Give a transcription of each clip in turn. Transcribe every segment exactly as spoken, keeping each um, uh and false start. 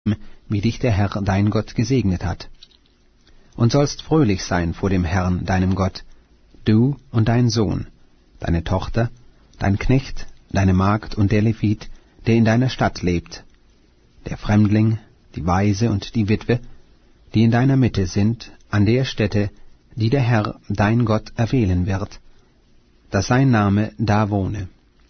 wie dich der Herr dein Gott gesegnet hat. Und sollst fröhlich sein vor dem Herrn deinem Gott, du und dein Sohn, deine Tochter, dein Knecht, deine Magd und der Levit, der in deiner Stadt lebt, der Fremdling, die Waise und die Witwe, die in deiner Mitte sind, an der Stätte, die der Herr dein Gott erwählen wird, dass sein Name da wohne.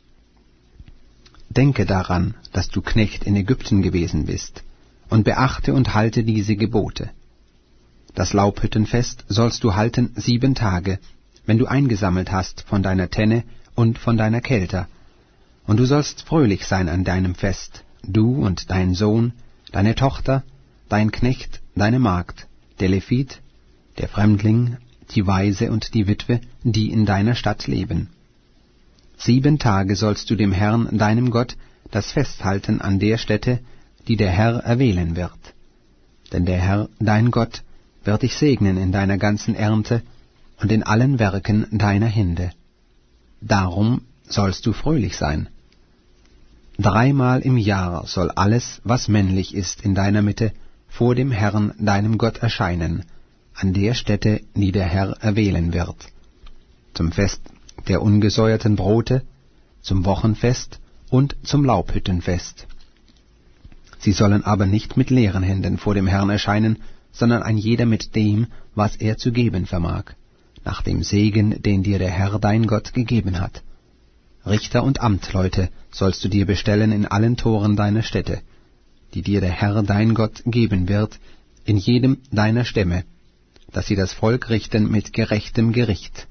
Denke daran, dass du Knecht in Ägypten gewesen bist, und beachte und halte diese Gebote. Das Laubhüttenfest sollst du halten sieben Tage, wenn du eingesammelt hast von deiner Tenne und von deiner Kelter. Und du sollst fröhlich sein an deinem Fest, du und dein Sohn, deine Tochter, dein Knecht, deine Magd, der Levit, der Fremdling, die Waise und die Witwe, die in deiner Stadt leben. Sieben Tage sollst du dem Herrn, deinem Gott, das Fest halten an der Stätte, die der Herr erwählen wird. Denn der Herr, dein Gott, wird dich segnen in deiner ganzen Ernte und in allen Werken deiner Hände. Darum sollst du fröhlich sein. Dreimal im Jahr soll alles, was männlich ist in deiner Mitte, vor dem Herrn, deinem Gott, erscheinen, an der Stätte, die der Herr erwählen wird. Zum Fest der ungesäuerten Brote, zum Wochenfest und zum Laubhüttenfest. Sie sollen aber nicht mit leeren Händen vor dem Herrn erscheinen, sondern ein jeder mit dem, was er zu geben vermag, nach dem Segen, den dir der Herr dein Gott gegeben hat. Richter und Amtleute sollst du dir bestellen in allen Toren deiner Städte, die dir der Herr dein Gott geben wird, in jedem deiner Stämme, dass sie das Volk richten mit gerechtem Gericht.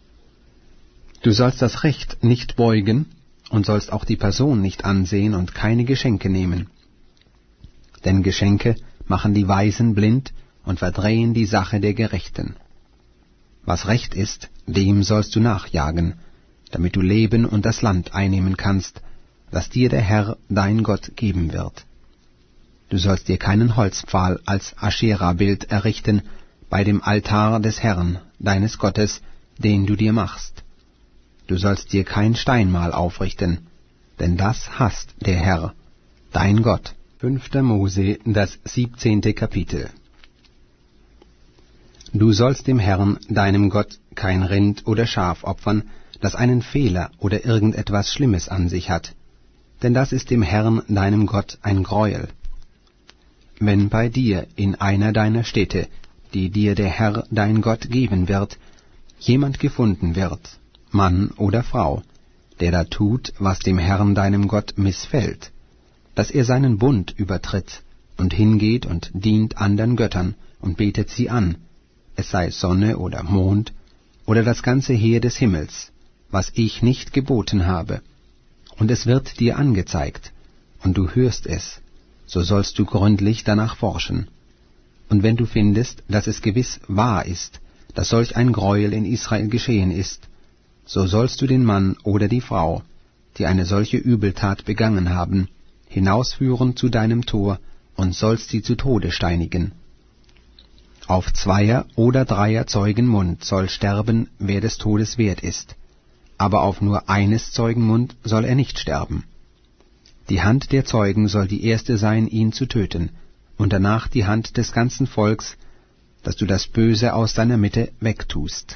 Du sollst das Recht nicht beugen und sollst auch die Person nicht ansehen und keine Geschenke nehmen. Denn Geschenke machen die Weisen blind und verdrehen die Sache der Gerechten. Was recht ist, dem sollst du nachjagen, damit du leben und das Land einnehmen kannst, das dir der Herr dein Gott geben wird. Du sollst dir keinen Holzpfahl als Aschera-Bild errichten bei dem Altar des Herrn, deines Gottes, den du dir machst. Du sollst dir kein Steinmal aufrichten, denn das hasst der Herr, dein Gott. Fünfter Mose, das siebzehnte Kapitel. Du sollst dem Herrn, deinem Gott, kein Rind oder Schaf opfern, das einen Fehler oder irgendetwas Schlimmes an sich hat, denn das ist dem Herrn, deinem Gott, ein Greuel. Wenn bei dir in einer deiner Städte, die dir der Herr, dein Gott, geben wird, jemand gefunden wird, Mann oder Frau, der da tut, was dem Herrn, deinem Gott, missfällt, dass er seinen Bund übertritt und hingeht und dient andern Göttern und betet sie an, es sei Sonne oder Mond oder das ganze Heer des Himmels, was ich nicht geboten habe, und es wird dir angezeigt, und du hörst es, so sollst du gründlich danach forschen. Und wenn du findest, dass es gewiss wahr ist, dass solch ein Greuel in Israel geschehen ist, so sollst du den Mann oder die Frau, die eine solche Übeltat begangen haben, hinausführen zu deinem Tor und sollst sie zu Tode steinigen. Auf zweier oder dreier Zeugen Mund soll sterben, wer des Todes wert ist, aber auf nur eines Zeugen Mund soll er nicht sterben. Die Hand der Zeugen soll die erste sein, ihn zu töten, und danach die Hand des ganzen Volks, dass du das Böse aus deiner Mitte wegtust.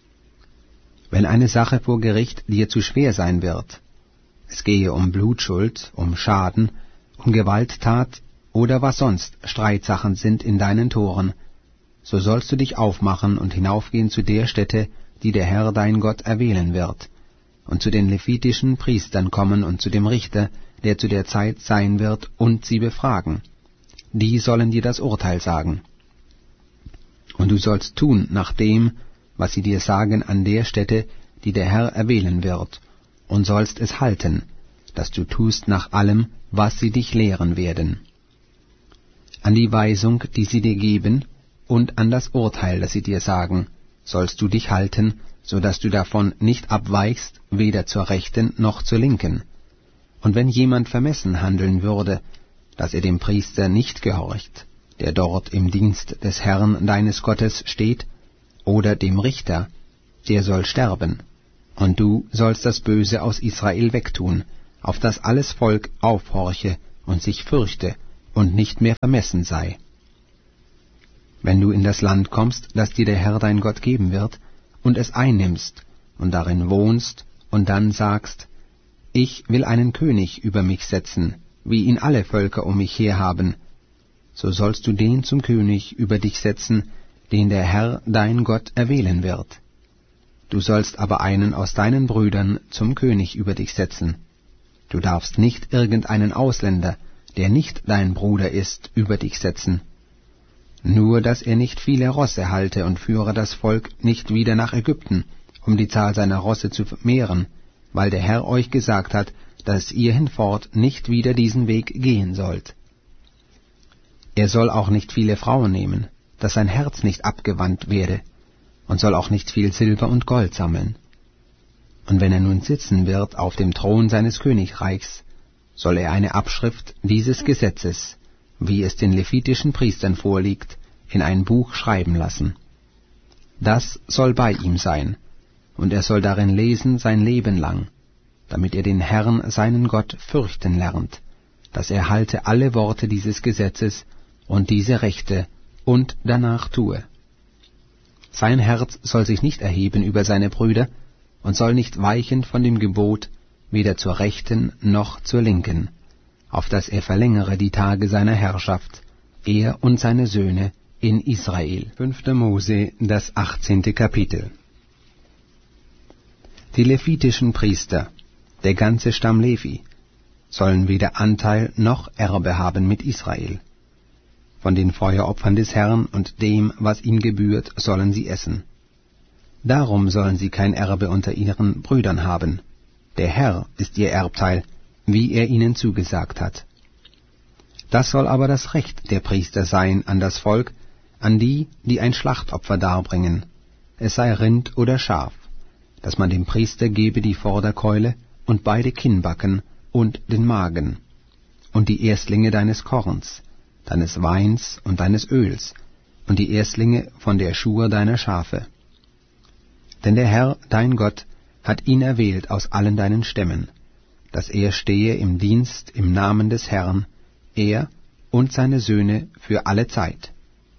Wenn eine Sache vor Gericht dir zu schwer sein wird, es gehe um Blutschuld, um Schaden, um Gewalttat oder was sonst Streitsachen sind in deinen Toren, so sollst du dich aufmachen und hinaufgehen zu der Stätte, die der Herr dein Gott erwählen wird, und zu den levitischen Priestern kommen und zu dem Richter, der zu der Zeit sein wird, und sie befragen. Die sollen dir das Urteil sagen. Und du sollst tun nach dem, was sie dir sagen an der Stätte, die der Herr erwählen wird, und sollst es halten, dass du tust nach allem, was sie dich lehren werden. An die Weisung, die sie dir geben, und an das Urteil, das sie dir sagen, sollst du dich halten, so dass du davon nicht abweichst, weder zur Rechten noch zur Linken. Und wenn jemand vermessen handeln würde, dass er dem Priester nicht gehorcht, der dort im Dienst des Herrn deines Gottes steht, oder dem Richter, der soll sterben, und du sollst das Böse aus Israel wegtun, auf dass alles Volk aufhorche und sich fürchte und nicht mehr vermessen sei. Wenn du in das Land kommst, das dir der Herr dein Gott geben wird, und es einnimmst und darin wohnst, und dann sagst, ich will einen König über mich setzen, wie ihn alle Völker um mich her haben, so sollst du den zum König über dich setzen, den der Herr dein Gott erwählen wird. Du sollst aber einen aus deinen Brüdern zum König über dich setzen. Du darfst nicht irgendeinen Ausländer, der nicht dein Bruder ist, über dich setzen. Nur, dass er nicht viele Rosse halte und führe das Volk nicht wieder nach Ägypten, um die Zahl seiner Rosse zu mehren, weil der Herr euch gesagt hat, dass ihr hinfort nicht wieder diesen Weg gehen sollt. Er soll auch nicht viele Frauen nehmen, dass sein Herz nicht abgewandt werde, und soll auch nicht viel Silber und Gold sammeln. Und wenn er nun sitzen wird auf dem Thron seines Königreichs, soll er eine Abschrift dieses Gesetzes, wie es den levitischen Priestern vorliegt, in ein Buch schreiben lassen. Das soll bei ihm sein, und er soll darin lesen sein Leben lang, damit er den Herrn, seinen Gott, fürchten lernt, dass er halte alle Worte dieses Gesetzes und diese Rechte und danach tue. Sein Herz soll sich nicht erheben über seine Brüder und soll nicht weichen von dem Gebot, weder zur Rechten noch zur Linken, auf dass er verlängere die Tage seiner Herrschaft, er und seine Söhne in Israel. fünfter Mose, das achtzehnte Kapitel. Die levitischen Priester, der ganze Stamm Levi, sollen weder Anteil noch Erbe haben mit Israel. Von den Feueropfern des Herrn und dem, was ihm gebührt, sollen sie essen. Darum sollen sie kein Erbe unter ihren Brüdern haben. Der Herr ist ihr Erbteil, wie er ihnen zugesagt hat. Das soll aber das Recht der Priester sein an das Volk, an die, die ein Schlachtopfer darbringen, es sei Rind oder Schaf, dass man dem Priester gebe die Vorderkeule und beide Kinnbacken und den Magen, und die Erstlinge deines Korns, deines Weins und deines Öls, und die Erstlinge von der Schur deiner Schafe. Denn der Herr, dein Gott, hat ihn erwählt aus allen deinen Stämmen, dass er stehe im Dienst im Namen des Herrn, er und seine Söhne für alle Zeit.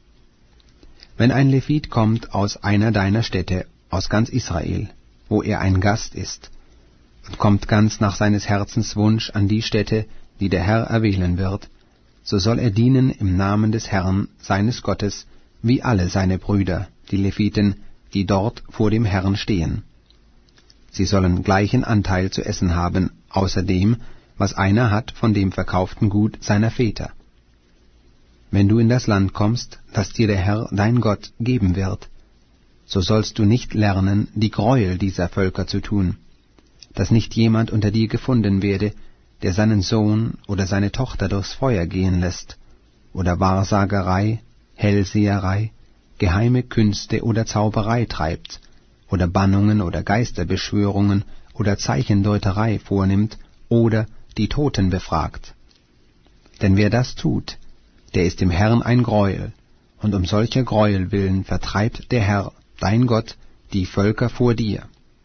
Wenn ein Levit kommt aus einer deiner Städte, aus ganz Israel, wo er ein Gast ist, und kommt ganz nach seines Herzens Wunsch an die Stätte, die der Herr erwählen wird, so soll er dienen im Namen des Herrn, seines Gottes, wie alle seine Brüder, die Leviten, die dort vor dem Herrn stehen. Sie sollen gleichen Anteil zu essen haben, außer dem, was einer hat von dem verkauften Gut seiner Väter. Wenn du in das Land kommst, das dir der Herr, dein Gott, geben wird, so sollst du nicht lernen, die Gräuel dieser Völker zu tun, dass nicht jemand unter dir gefunden werde, der seinen Sohn oder seine Tochter durchs Feuer gehen lässt, oder Wahrsagerei, Hellseherei, geheime Künste oder Zauberei treibt, oder Bannungen oder Geisterbeschwörungen oder Zeichendeuterei vornimmt oder die Toten befragt. Denn wer das tut, der ist dem Herrn ein Greuel, und um solcher Greuel willen vertreibt der Herr, dein Gott, die Völker vor dir.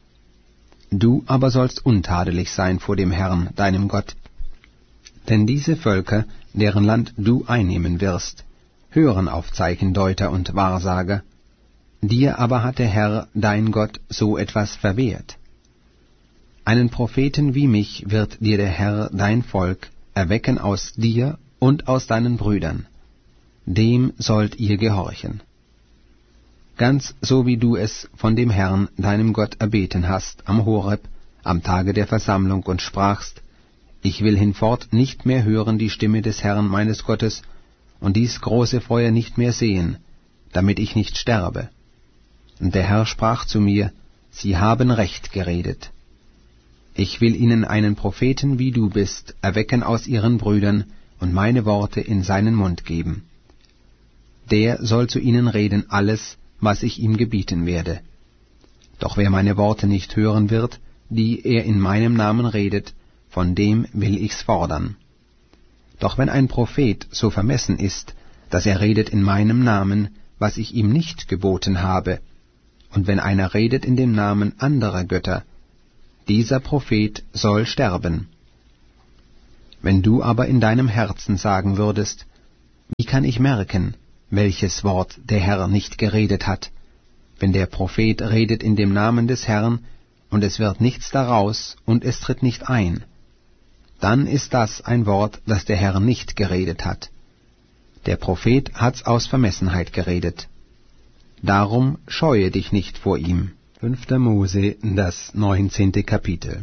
Du aber sollst untadelig sein vor dem Herrn, deinem Gott, denn diese Völker, deren Land du einnehmen wirst, hören auf Zeichendeuter und Wahrsager, dir aber hat der Herr, dein Gott, so etwas verwehrt. Einen Propheten wie mich wird dir der Herr, dein Volk, erwecken aus dir und aus deinen Brüdern, dem sollt ihr gehorchen. Ganz so wie du es von dem Herrn, deinem Gott, erbeten hast am Horeb, am Tage der Versammlung, und sprachst, ich will hinfort nicht mehr hören die Stimme des Herrn meines Gottes, und dies große Feuer nicht mehr sehen, damit ich nicht sterbe. Und der Herr sprach zu mir, sie haben recht geredet. Ich will ihnen einen Propheten, wie du bist, erwecken aus ihren Brüdern, und meine Worte in seinen Mund geben. Der soll zu ihnen reden alles, was ich ihm gebieten werde. Doch wer meine Worte nicht hören wird, die er in meinem Namen redet, von dem will ich's fordern. Doch wenn ein Prophet so vermessen ist, dass er redet in meinem Namen, was ich ihm nicht geboten habe, und wenn einer redet in dem Namen anderer Götter, dieser Prophet soll sterben. Wenn du aber in deinem Herzen sagen würdest, wie kann ich merken, welches Wort der Herr nicht geredet hat? Wenn der Prophet redet in dem Namen des Herrn, und es wird nichts daraus, und es tritt nicht ein, dann ist das ein Wort, das der Herr nicht geredet hat. Der Prophet hat's aus Vermessenheit geredet. Darum scheue dich nicht vor ihm. fünfter Mose, das neunzehnte Kapitel.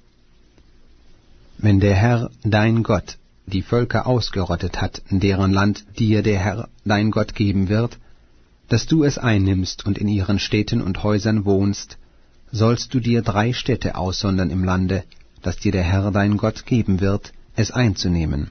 Wenn der Herr, dein Gott, die Völker ausgerottet hat, deren Land dir der Herr, dein Gott, geben wird, dass du es einnimmst und in ihren Städten und Häusern wohnst, sollst du dir drei Städte aussondern im Lande, das dir der Herr, dein Gott, geben wird, es einzunehmen.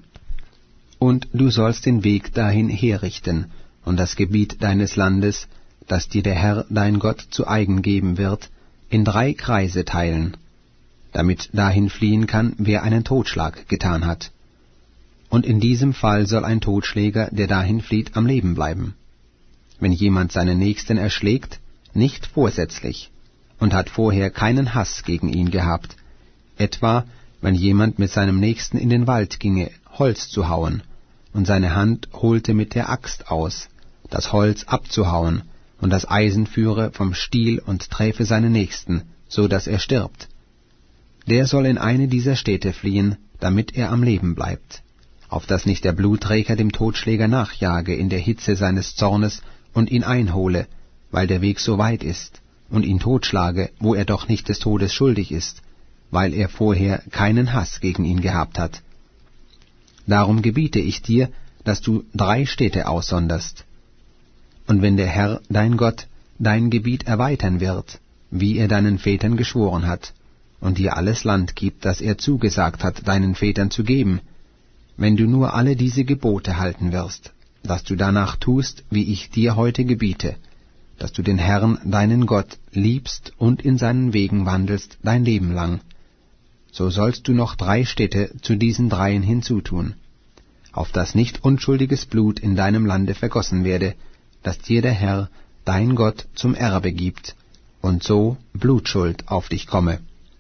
Und du sollst den Weg dahin herrichten und das Gebiet deines Landes, das dir der Herr, dein Gott, zu eigen geben wird, in drei Kreise teilen, damit dahin fliehen kann, wer einen Totschlag getan hat. Und in diesem Fall soll ein Totschläger, der dahin flieht, am Leben bleiben. Wenn jemand seinen Nächsten erschlägt, nicht vorsätzlich, und hat vorher keinen Hass gegen ihn gehabt, etwa wenn jemand mit seinem Nächsten in den Wald ginge, Holz zu hauen, und seine Hand holte mit der Axt aus, das Holz abzuhauen, und das Eisen führe vom Stiel und träfe seinen Nächsten, so dass er stirbt. Der soll in eine dieser Städte fliehen, damit er am Leben bleibt, auf dass nicht der Blutträger dem Totschläger nachjage in der Hitze seines Zornes und ihn einhole, weil der Weg so weit ist, und ihn totschlage, wo er doch nicht des Todes schuldig ist, weil er vorher keinen Hass gegen ihn gehabt hat. Darum gebiete ich dir, dass du drei Städte aussonderst. Und wenn der Herr, dein Gott, dein Gebiet erweitern wird, wie er deinen Vätern geschworen hat, und dir alles Land gibt, das er zugesagt hat, deinen Vätern zu geben, wenn du nur alle diese Gebote halten wirst, dass du danach tust, wie ich dir heute gebiete, dass du den Herrn, deinen Gott, liebst und in seinen Wegen wandelst dein Leben lang, so sollst du noch drei Städte zu diesen dreien hinzutun, auf dass nicht unschuldiges Blut in deinem Lande vergossen werde, das dir der Herr, dein Gott, zum Erbe gibt, und so Blutschuld auf dich komme.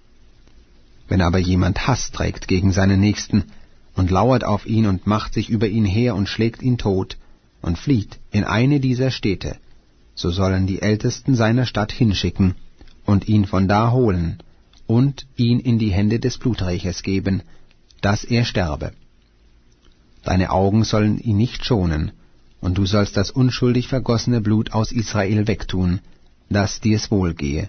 Wenn aber jemand Hass trägt gegen seinen Nächsten und lauert auf ihn und macht sich über ihn her und schlägt ihn tot und flieht in eine dieser Städte, so sollen die Ältesten seiner Stadt hinschicken und ihn von da holen und ihn in die Hände des Bluträchers geben, dass er sterbe. Deine Augen sollen ihn nicht schonen, und du sollst das unschuldig vergossene Blut aus Israel wegtun, dass dir's wohlgehe.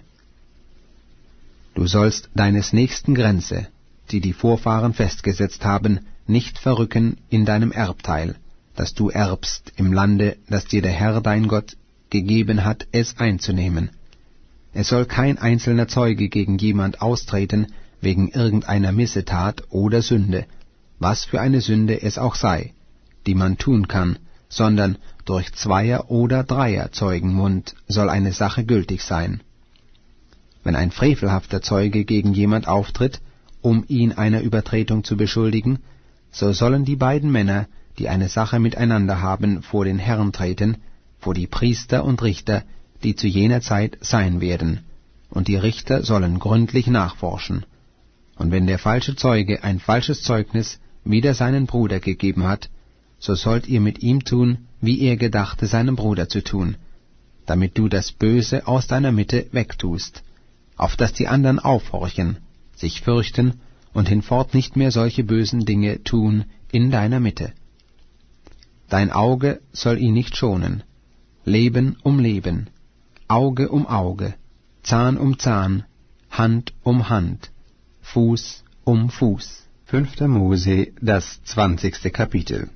Du sollst deines Nächsten Grenze, die die Vorfahren festgesetzt haben, nicht verrücken in deinem Erbteil, das du erbst im Lande, das dir der Herr dein Gott gegeben hat, es einzunehmen. Es soll kein einzelner Zeuge gegen jemand austreten wegen irgendeiner Missetat oder Sünde, was für eine Sünde es auch sei, die man tun kann, sondern durch Zweier- oder Dreier-Zeugenmund soll eine Sache gültig sein. Wenn ein frevelhafter Zeuge gegen jemand auftritt, um ihn einer Übertretung zu beschuldigen, so sollen die beiden Männer, die eine Sache miteinander haben, vor den Herrn treten, vor die Priester und Richter, die zu jener Zeit sein werden, und die Richter sollen gründlich nachforschen. Und wenn der falsche Zeuge ein falsches Zeugnis wider seinen Bruder gegeben hat, so sollt ihr mit ihm tun, wie er gedachte, seinem Bruder zu tun, damit du das Böse aus deiner Mitte wegtust, auf dass die anderen aufhorchen, sich fürchten und hinfort nicht mehr solche bösen Dinge tun in deiner Mitte. Dein Auge soll ihn nicht schonen, Leben um Leben, Auge um Auge, Zahn um Zahn, Hand um Hand, Fuß um Fuß. fünfter Mose, das zwanzigste Kapitel.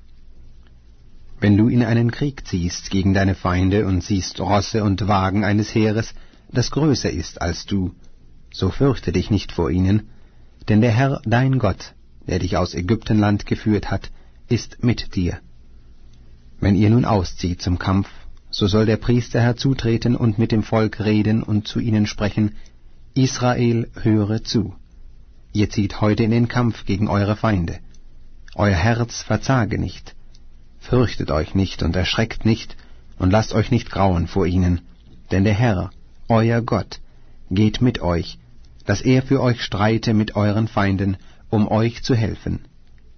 Wenn du in einen Krieg ziehst gegen deine Feinde und siehst Rosse und Wagen eines Heeres, das größer ist als du, so fürchte dich nicht vor ihnen, denn der Herr, dein Gott, der dich aus Ägyptenland geführt hat, ist mit dir. Wenn ihr nun auszieht zum Kampf, so soll der Priester herzutreten und mit dem Volk reden und zu ihnen sprechen, Israel, höre zu. Ihr zieht heute in den Kampf gegen eure Feinde. Euer Herz verzage nicht. Fürchtet euch nicht und erschreckt nicht und lasst euch nicht grauen vor ihnen, denn der Herr, euer Gott, geht mit euch, dass er für euch streite mit euren Feinden, um euch zu helfen.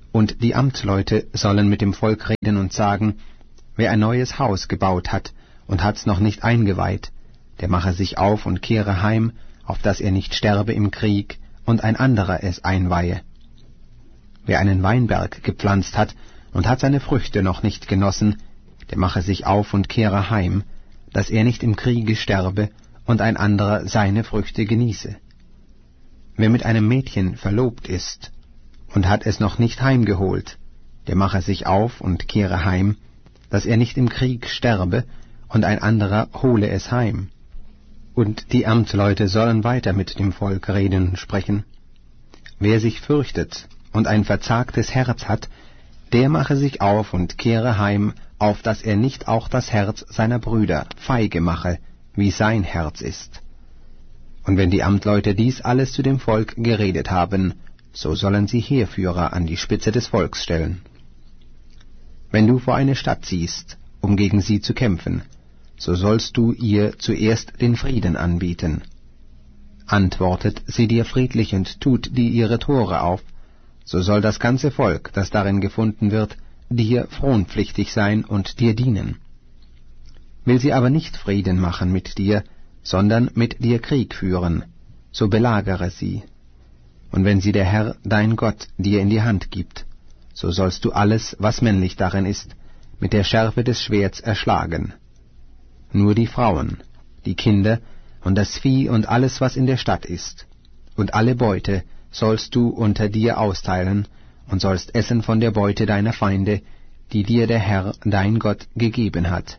Und die Amtsleute sollen mit dem Volk reden und sagen, wer ein neues Haus gebaut hat und hat's noch nicht eingeweiht, der mache sich auf und kehre heim, auf dass er nicht sterbe im Krieg und ein anderer es einweihe. Wer einen Weinberg gepflanzt hat und hat seine Früchte noch nicht genossen, der mache sich auf und kehre heim, dass er nicht im Kriege sterbe und ein anderer seine Früchte genieße. Wer mit einem Mädchen verlobt ist und hat es noch nicht heimgeholt, der mache sich auf und kehre heim, dass er nicht im Krieg sterbe und ein anderer hole es heim. Und die Amtsleute sollen weiter mit dem Volk reden und sprechen. Wer sich fürchtet und ein verzagtes Herz hat, der mache sich auf und kehre heim, auf dass er nicht auch das Herz seiner Brüder feige mache, wie sein Herz ist. Und wenn die Amtleute dies alles zu dem Volk geredet haben, so sollen sie Heerführer an die Spitze des Volks stellen. Wenn du vor eine Stadt ziehst, um gegen sie zu kämpfen, so sollst du ihr zuerst den Frieden anbieten. Antwortet sie dir friedlich und tut dir ihre Tore auf, so soll das ganze Volk, das darin gefunden wird, dir fronpflichtig sein und dir dienen. Will sie aber nicht Frieden machen mit dir, sondern mit dir Krieg führen, so belagere sie. Und wenn sie der Herr, dein Gott, dir in die Hand gibt, so sollst du alles, was männlich darin ist, mit der Schärfe des Schwerts erschlagen. Nur die Frauen, die Kinder und das Vieh und alles, was in der Stadt ist, und alle Beute sollst du unter dir austeilen und sollst essen von der Beute deiner Feinde, die dir der Herr, dein Gott, gegeben hat.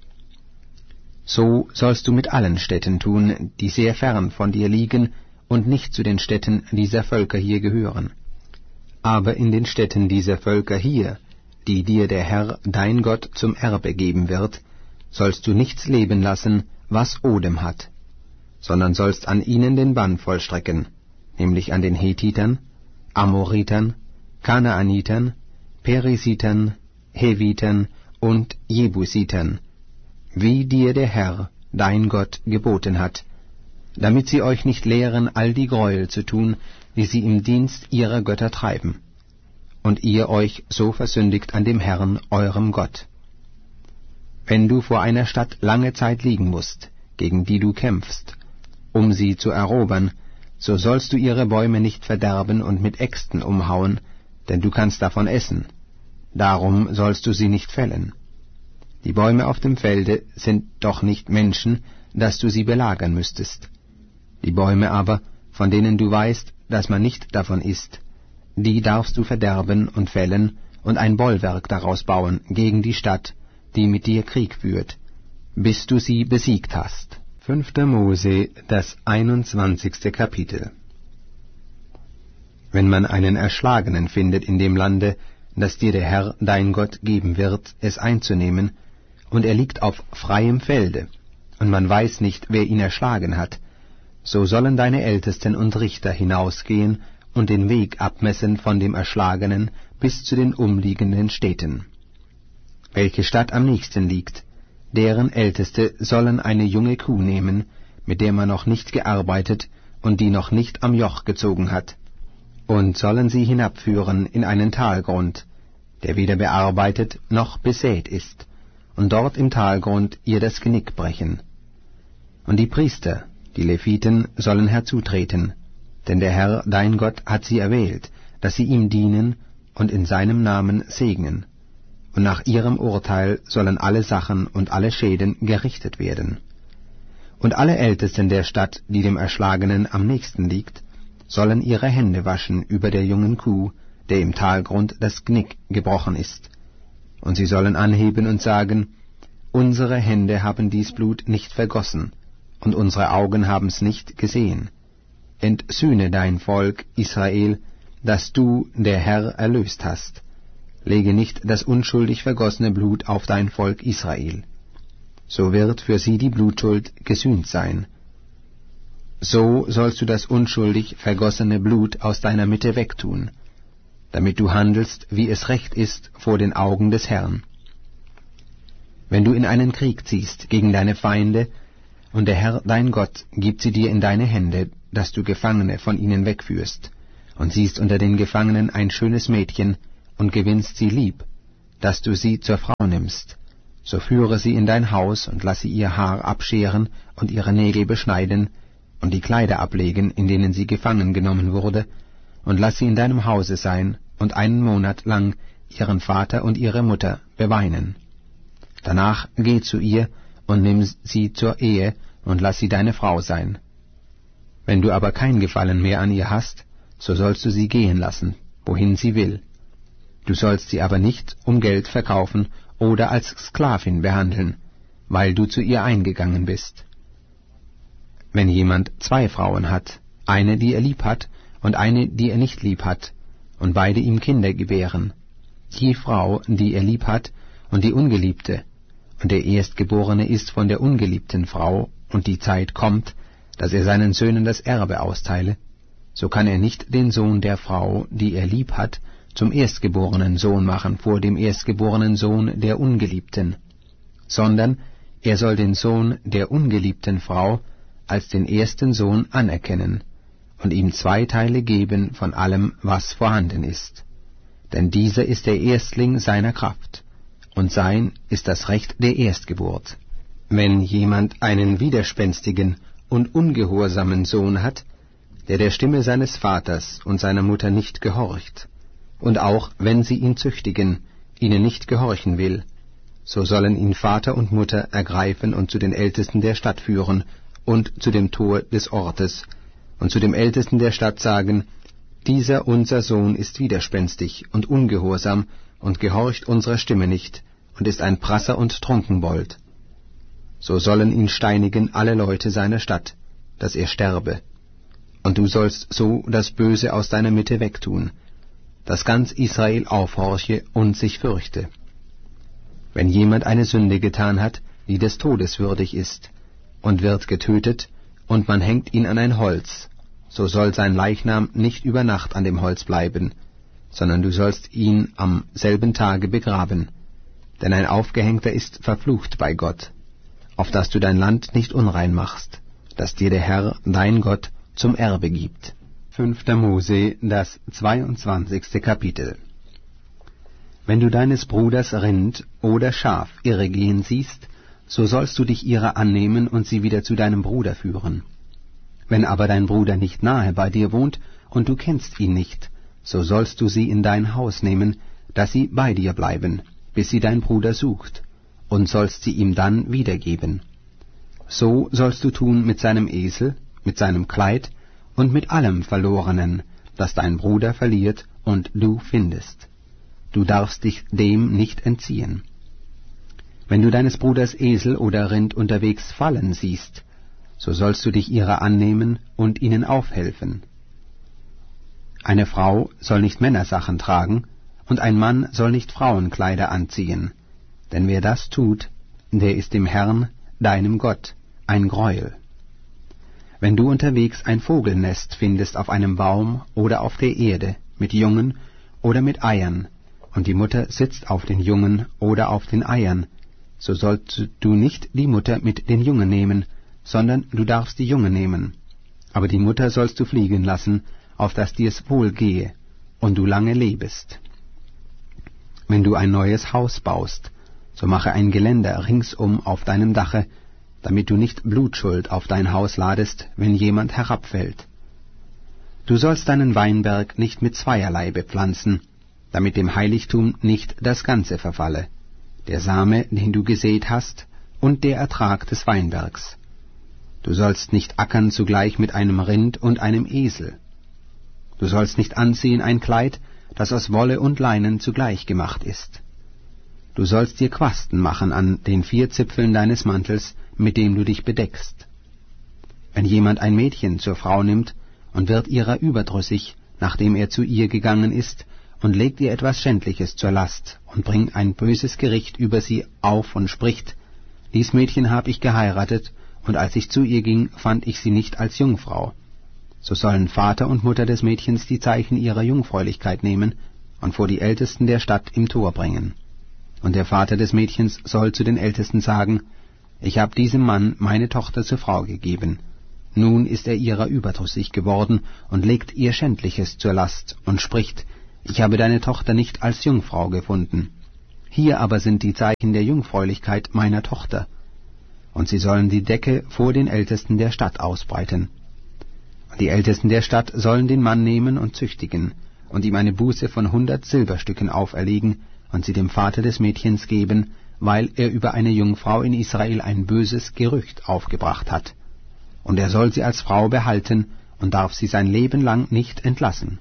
So sollst du mit allen Städten tun, die sehr fern von dir liegen und nicht zu den Städten dieser Völker hier gehören. Aber in den Städten dieser Völker hier, die dir der Herr, dein Gott, zum Erbe geben wird, sollst du nichts leben lassen, was Odem hat, sondern sollst an ihnen den Bann vollstrecken, nämlich an den Hethitern, Amoritern, Kanaanitern, Perisitern, Hevitern und Jebusitern, wie dir der Herr, dein Gott, geboten hat, damit sie euch nicht lehren, all die Gräuel zu tun, die sie im Dienst ihrer Götter treiben, und ihr euch so versündigt an dem Herrn, eurem Gott. Wenn du vor einer Stadt lange Zeit liegen musst, gegen die du kämpfst, um sie zu erobern, so sollst du ihre Bäume nicht verderben und mit Äxten umhauen, denn du kannst davon essen. Darum sollst du sie nicht fällen. Die Bäume auf dem Felde sind doch nicht Menschen, dass du sie belagern müsstest. Die Bäume aber, von denen du weißt, dass man nicht davon isst, die darfst du verderben und fällen und ein Bollwerk daraus bauen gegen die Stadt, die mit dir Krieg führt, bis du sie besiegt hast. Fünfter Mose, das einundzwanzigste Kapitel. Wenn man einen Erschlagenen findet in dem Lande, das dir der Herr, dein Gott, geben wird, es einzunehmen, und er liegt auf freiem Felde, und man weiß nicht, wer ihn erschlagen hat, so sollen deine Ältesten und Richter hinausgehen und den Weg abmessen von dem Erschlagenen bis zu den umliegenden Städten. Welche Stadt am nächsten liegt, deren Älteste sollen eine junge Kuh nehmen, mit der man noch nicht gearbeitet und die noch nicht am Joch gezogen hat, und sollen sie hinabführen in einen Talgrund, der weder bearbeitet noch besät ist, und dort im Talgrund ihr das Genick brechen. Und die Priester, die Leviten, sollen herzutreten, denn der Herr, dein Gott, hat sie erwählt, dass sie ihm dienen und in seinem Namen segnen, und nach ihrem Urteil sollen alle Sachen und alle Schäden gerichtet werden. Und alle Ältesten der Stadt, die dem Erschlagenen am nächsten liegt, sollen ihre Hände waschen über der jungen Kuh, der im Talgrund das Genick gebrochen ist. Und sie sollen anheben und sagen, unsere Hände haben dies Blut nicht vergossen, und unsere Augen haben's nicht gesehen. Entsühne dein Volk, Israel, das du, der Herr, erlöst hast. Lege nicht das unschuldig vergossene Blut auf dein Volk Israel. So wird für sie die Blutschuld gesühnt sein. So sollst du das unschuldig vergossene Blut aus deiner Mitte wegtun, damit du handelst, wie es recht ist vor den Augen des Herrn. Wenn du in einen Krieg ziehst gegen deine Feinde, und der Herr dein Gott gibt sie dir in deine Hände, dass du Gefangene von ihnen wegführst, und siehst unter den Gefangenen ein schönes Mädchen, und gewinnst sie lieb, dass du sie zur Frau nimmst, so führe sie in dein Haus und lass sie ihr Haar abscheren und ihre Nägel beschneiden und die Kleider ablegen, in denen sie gefangen genommen wurde, und lass sie in deinem Hause sein und einen Monat lang ihren Vater und ihre Mutter beweinen. Danach geh zu ihr und nimm sie zur Ehe und lass sie deine Frau sein. Wenn du aber kein Gefallen mehr an ihr hast, so sollst du sie gehen lassen, wohin sie will. Du sollst sie aber nicht um Geld verkaufen oder als Sklavin behandeln, weil du zu ihr eingegangen bist. Wenn jemand zwei Frauen hat, eine, die er lieb hat, und eine, die er nicht lieb hat, und beide ihm Kinder gebären, die Frau, die er lieb hat, und die Ungeliebte, und der Erstgeborene ist von der ungeliebten Frau, und die Zeit kommt, dass er seinen Söhnen das Erbe austeile, so kann er nicht den Sohn der Frau, die er lieb hat, zum erstgeborenen Sohn machen vor dem erstgeborenen Sohn der Ungeliebten, sondern er soll den Sohn der ungeliebten Frau als den ersten Sohn anerkennen und ihm zwei Teile geben von allem, was vorhanden ist. Denn dieser ist der Erstling seiner Kraft, und sein ist das Recht der Erstgeburt. Wenn jemand einen widerspenstigen und ungehorsamen Sohn hat, der der Stimme seines Vaters und seiner Mutter nicht gehorcht, und auch, wenn sie ihn züchtigen, ihnen nicht gehorchen will, so sollen ihn Vater und Mutter ergreifen und zu den Ältesten der Stadt führen und zu dem Tor des Ortes, und zu dem Ältesten der Stadt sagen, dieser unser Sohn ist widerspenstig und ungehorsam und gehorcht unserer Stimme nicht und ist ein Prasser und Trunkenbold. So sollen ihn steinigen alle Leute seiner Stadt, dass er sterbe. Und du sollst so das Böse aus deiner Mitte wegtun, dass ganz Israel aufhorche und sich fürchte. Wenn jemand eine Sünde getan hat, die des Todes würdig ist, und wird getötet, und man hängt ihn an ein Holz, so soll sein Leichnam nicht über Nacht an dem Holz bleiben, sondern du sollst ihn am selben Tage begraben. Denn ein Aufgehängter ist verflucht bei Gott, auf dass du dein Land nicht unrein machst, das dir der Herr, dein Gott, zum Erbe gibt. Fünfter Mose, das zweiundzwanzigste Kapitel. Wenn du deines Bruders Rind oder Schaf irregehen siehst, so sollst du dich ihrer annehmen und sie wieder zu deinem Bruder führen. Wenn aber dein Bruder nicht nahe bei dir wohnt und du kennst ihn nicht, so sollst du sie in dein Haus nehmen, dass sie bei dir bleiben, bis sie dein Bruder sucht, und sollst sie ihm dann wiedergeben. So sollst du tun mit seinem Esel, mit seinem Kleid und mit allem Verlorenen, das dein Bruder verliert und du findest. Du darfst dich dem nicht entziehen. Wenn du deines Bruders Esel oder Rind unterwegs fallen siehst, so sollst du dich ihrer annehmen und ihnen aufhelfen. Eine Frau soll nicht Männersachen tragen, und ein Mann soll nicht Frauenkleider anziehen, denn wer das tut, der ist dem Herrn, deinem Gott, ein Greuel. Wenn du unterwegs ein Vogelnest findest auf einem Baum oder auf der Erde, mit Jungen oder mit Eiern, und die Mutter sitzt auf den Jungen oder auf den Eiern, so sollst du nicht die Mutter mit den Jungen nehmen, sondern du darfst die Jungen nehmen. Aber die Mutter sollst du fliegen lassen, auf dass dir's wohl gehe, und du lange lebest. Wenn du ein neues Haus baust, so mache ein Geländer ringsum auf deinem Dache, damit du nicht Blutschuld auf dein Haus ladest, wenn jemand herabfällt. Du sollst deinen Weinberg nicht mit zweierlei bepflanzen, damit dem Heiligtum nicht das Ganze verfalle, der Same, den du gesät hast, und der Ertrag des Weinbergs. Du sollst nicht ackern zugleich mit einem Rind und einem Esel. Du sollst nicht anziehen ein Kleid, das aus Wolle und Leinen zugleich gemacht ist. Du sollst dir Quasten machen an den vier Zipfeln deines Mantels, mit dem du dich bedeckst. Wenn jemand ein Mädchen zur Frau nimmt und wird ihrer überdrüssig, nachdem er zu ihr gegangen ist, und legt ihr etwas Schändliches zur Last und bringt ein böses Gericht über sie auf und spricht, dies Mädchen hab ich geheiratet, und als ich zu ihr ging, fand ich sie nicht als Jungfrau. So sollen Vater und Mutter des Mädchens die Zeichen ihrer Jungfräulichkeit nehmen und vor die Ältesten der Stadt im Tor bringen. Und der Vater des Mädchens soll zu den Ältesten sagen, ich hab diesem Mann meine Tochter zur Frau gegeben. Nun ist er ihrer überdrüssig geworden und legt ihr Schändliches zur Last und spricht, Ich habe deine Tochter nicht als Jungfrau gefunden. Hier aber sind die Zeichen der Jungfräulichkeit meiner Tochter. Und sie sollen die Decke vor den Ältesten der Stadt ausbreiten. Und die Ältesten der Stadt sollen den Mann nehmen und züchtigen, und ihm eine Buße von hundert Silberstücken auferlegen, und sie dem Vater des Mädchens geben, weil er über eine Jungfrau in Israel ein böses Gerücht aufgebracht hat. Und er soll sie als Frau behalten und darf sie sein Leben lang nicht entlassen.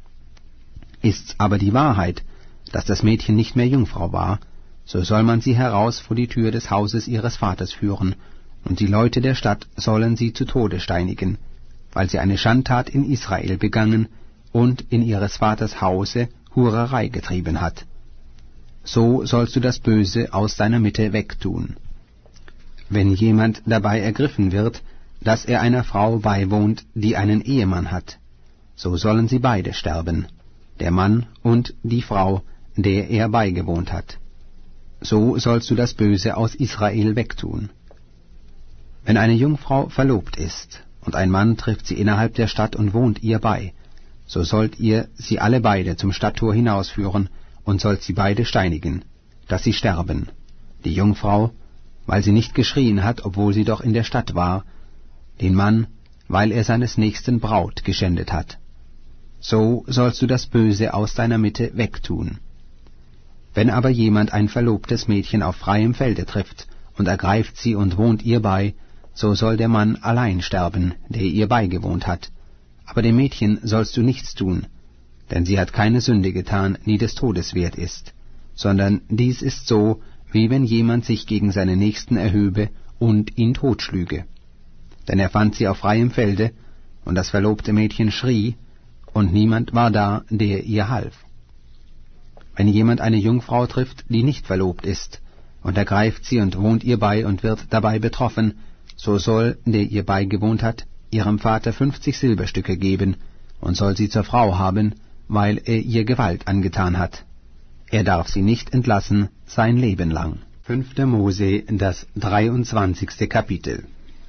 Ist's aber die Wahrheit, dass das Mädchen nicht mehr Jungfrau war, so soll man sie heraus vor die Tür des Hauses ihres Vaters führen, und die Leute der Stadt sollen sie zu Tode steinigen, weil sie eine Schandtat in Israel begangen und in ihres Vaters Hause Hurerei getrieben hat. So sollst du das Böse aus deiner Mitte wegtun. Wenn jemand dabei ergriffen wird, dass er einer Frau beiwohnt, die einen Ehemann hat, so sollen sie beide sterben, der Mann und die Frau, der er beigewohnt hat. So sollst du das Böse aus Israel wegtun. Wenn eine Jungfrau verlobt ist, und ein Mann trifft sie innerhalb der Stadt und wohnt ihr bei, so sollt ihr sie alle beide zum Stadttor hinausführen und sollt sie beide steinigen, dass sie sterben. Die Jungfrau, weil sie nicht geschrien hat, obwohl sie doch in der Stadt war, den Mann, weil er seines nächsten Braut geschändet hat. So sollst du das Böse aus deiner Mitte wegtun. Wenn aber jemand ein verlobtes Mädchen auf freiem Felde trifft und ergreift sie und wohnt ihr bei, so soll der Mann allein sterben, der ihr beigewohnt hat. Aber dem Mädchen sollst du nichts tun, denn sie hat keine Sünde getan, die des Todes wert ist, sondern dies ist so, wie wenn jemand sich gegen seinen Nächsten erhöbe und ihn totschlüge. Denn er fand sie auf freiem Felde, und das verlobte Mädchen schrie, und niemand war da, der ihr half. Wenn jemand eine Jungfrau trifft, die nicht verlobt ist, und ergreift sie und wohnt ihr bei und wird dabei betroffen, so soll, der ihr beigewohnt hat, ihrem Vater fünfzig Silberstücke geben und soll sie zur Frau haben, weil er ihr Gewalt angetan hat. Er darf sie nicht entlassen sein Leben lang. fünfter Mose, das dreiundzwanzigste Kapitel.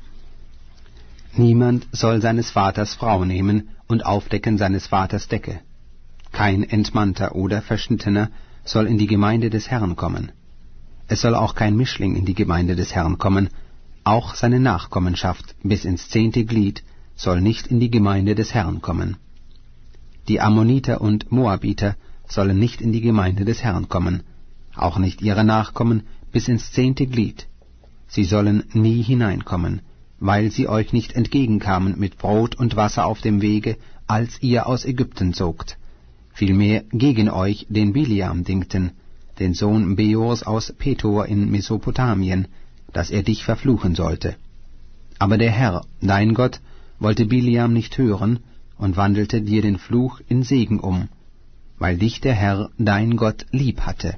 Niemand soll seines Vaters Frau nehmen und aufdecken seines Vaters Decke. Kein Entmannter oder Verschnittener soll in die Gemeinde des Herrn kommen. Es soll auch kein Mischling in die Gemeinde des Herrn kommen, auch seine Nachkommenschaft bis ins zehnte Glied soll nicht in die Gemeinde des Herrn kommen. Die Ammoniter und Moabiter sollen nicht in die Gemeinde des Herrn kommen, auch nicht ihre Nachkommen bis ins zehnte Glied. Sie sollen nie hineinkommen, weil sie euch nicht entgegenkamen mit Brot und Wasser auf dem Wege, als ihr aus Ägypten zogt, vielmehr gegen euch den Biliam dingten, den Sohn Beors aus Petor in Mesopotamien, dass er dich verfluchen sollte. Aber der Herr, dein Gott, wollte Biliam nicht hören und wandelte dir den Fluch in Segen um, weil dich der Herr, dein Gott, lieb hatte.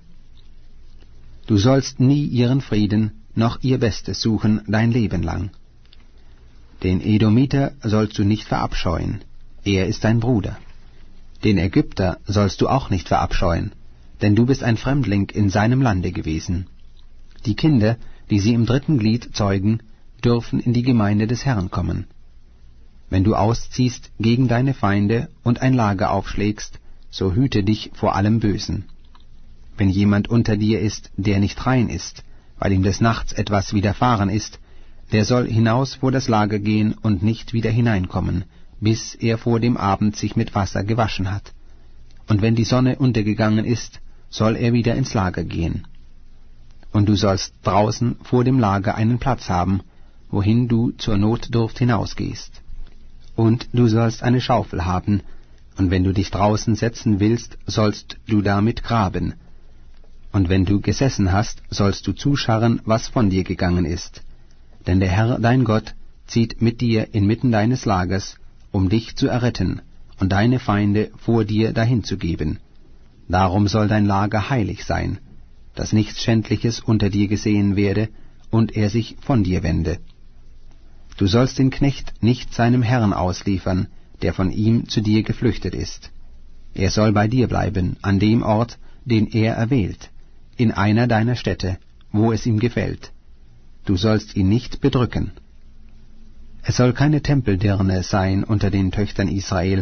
Du sollst nie ihren Frieden noch ihr Bestes suchen dein Leben lang. Den Edomiter sollst du nicht verabscheuen, er ist dein Bruder. Den Ägypter sollst du auch nicht verabscheuen, denn du bist ein Fremdling in seinem Lande gewesen. Die Kinder, die sie im dritten Glied zeugen, dürfen in die Gemeinde des Herrn kommen. Wenn du ausziehst gegen deine Feinde und ein Lager aufschlägst, so hüte dich vor allem Bösen. Wenn jemand unter dir ist, der nicht rein ist, weil ihm des Nachts etwas widerfahren ist, der soll hinaus vor das Lager gehen und nicht wieder hineinkommen, bis er vor dem Abend sich mit Wasser gewaschen hat. Und wenn die Sonne untergegangen ist, soll er wieder ins Lager gehen. Und du sollst draußen vor dem Lager einen Platz haben, wohin du zur Notdurft hinausgehst. Und du sollst eine Schaufel haben, und wenn du dich draußen setzen willst, sollst du damit graben. Und wenn du gesessen hast, sollst du zuscharren, was von dir gegangen ist. Denn der Herr, dein Gott, zieht mit dir inmitten deines Lagers, um dich zu erretten und deine Feinde vor dir dahinzugeben. Darum soll dein Lager heilig sein, dass nichts Schändliches unter dir gesehen werde und er sich von dir wende. Du sollst den Knecht nicht seinem Herrn ausliefern, der von ihm zu dir geflüchtet ist. Er soll bei dir bleiben, an dem Ort, den er erwählt, in einer deiner Städte, wo es ihm gefällt. Du sollst ihn nicht bedrücken. Es soll keine Tempeldirne sein unter den Töchtern Israel,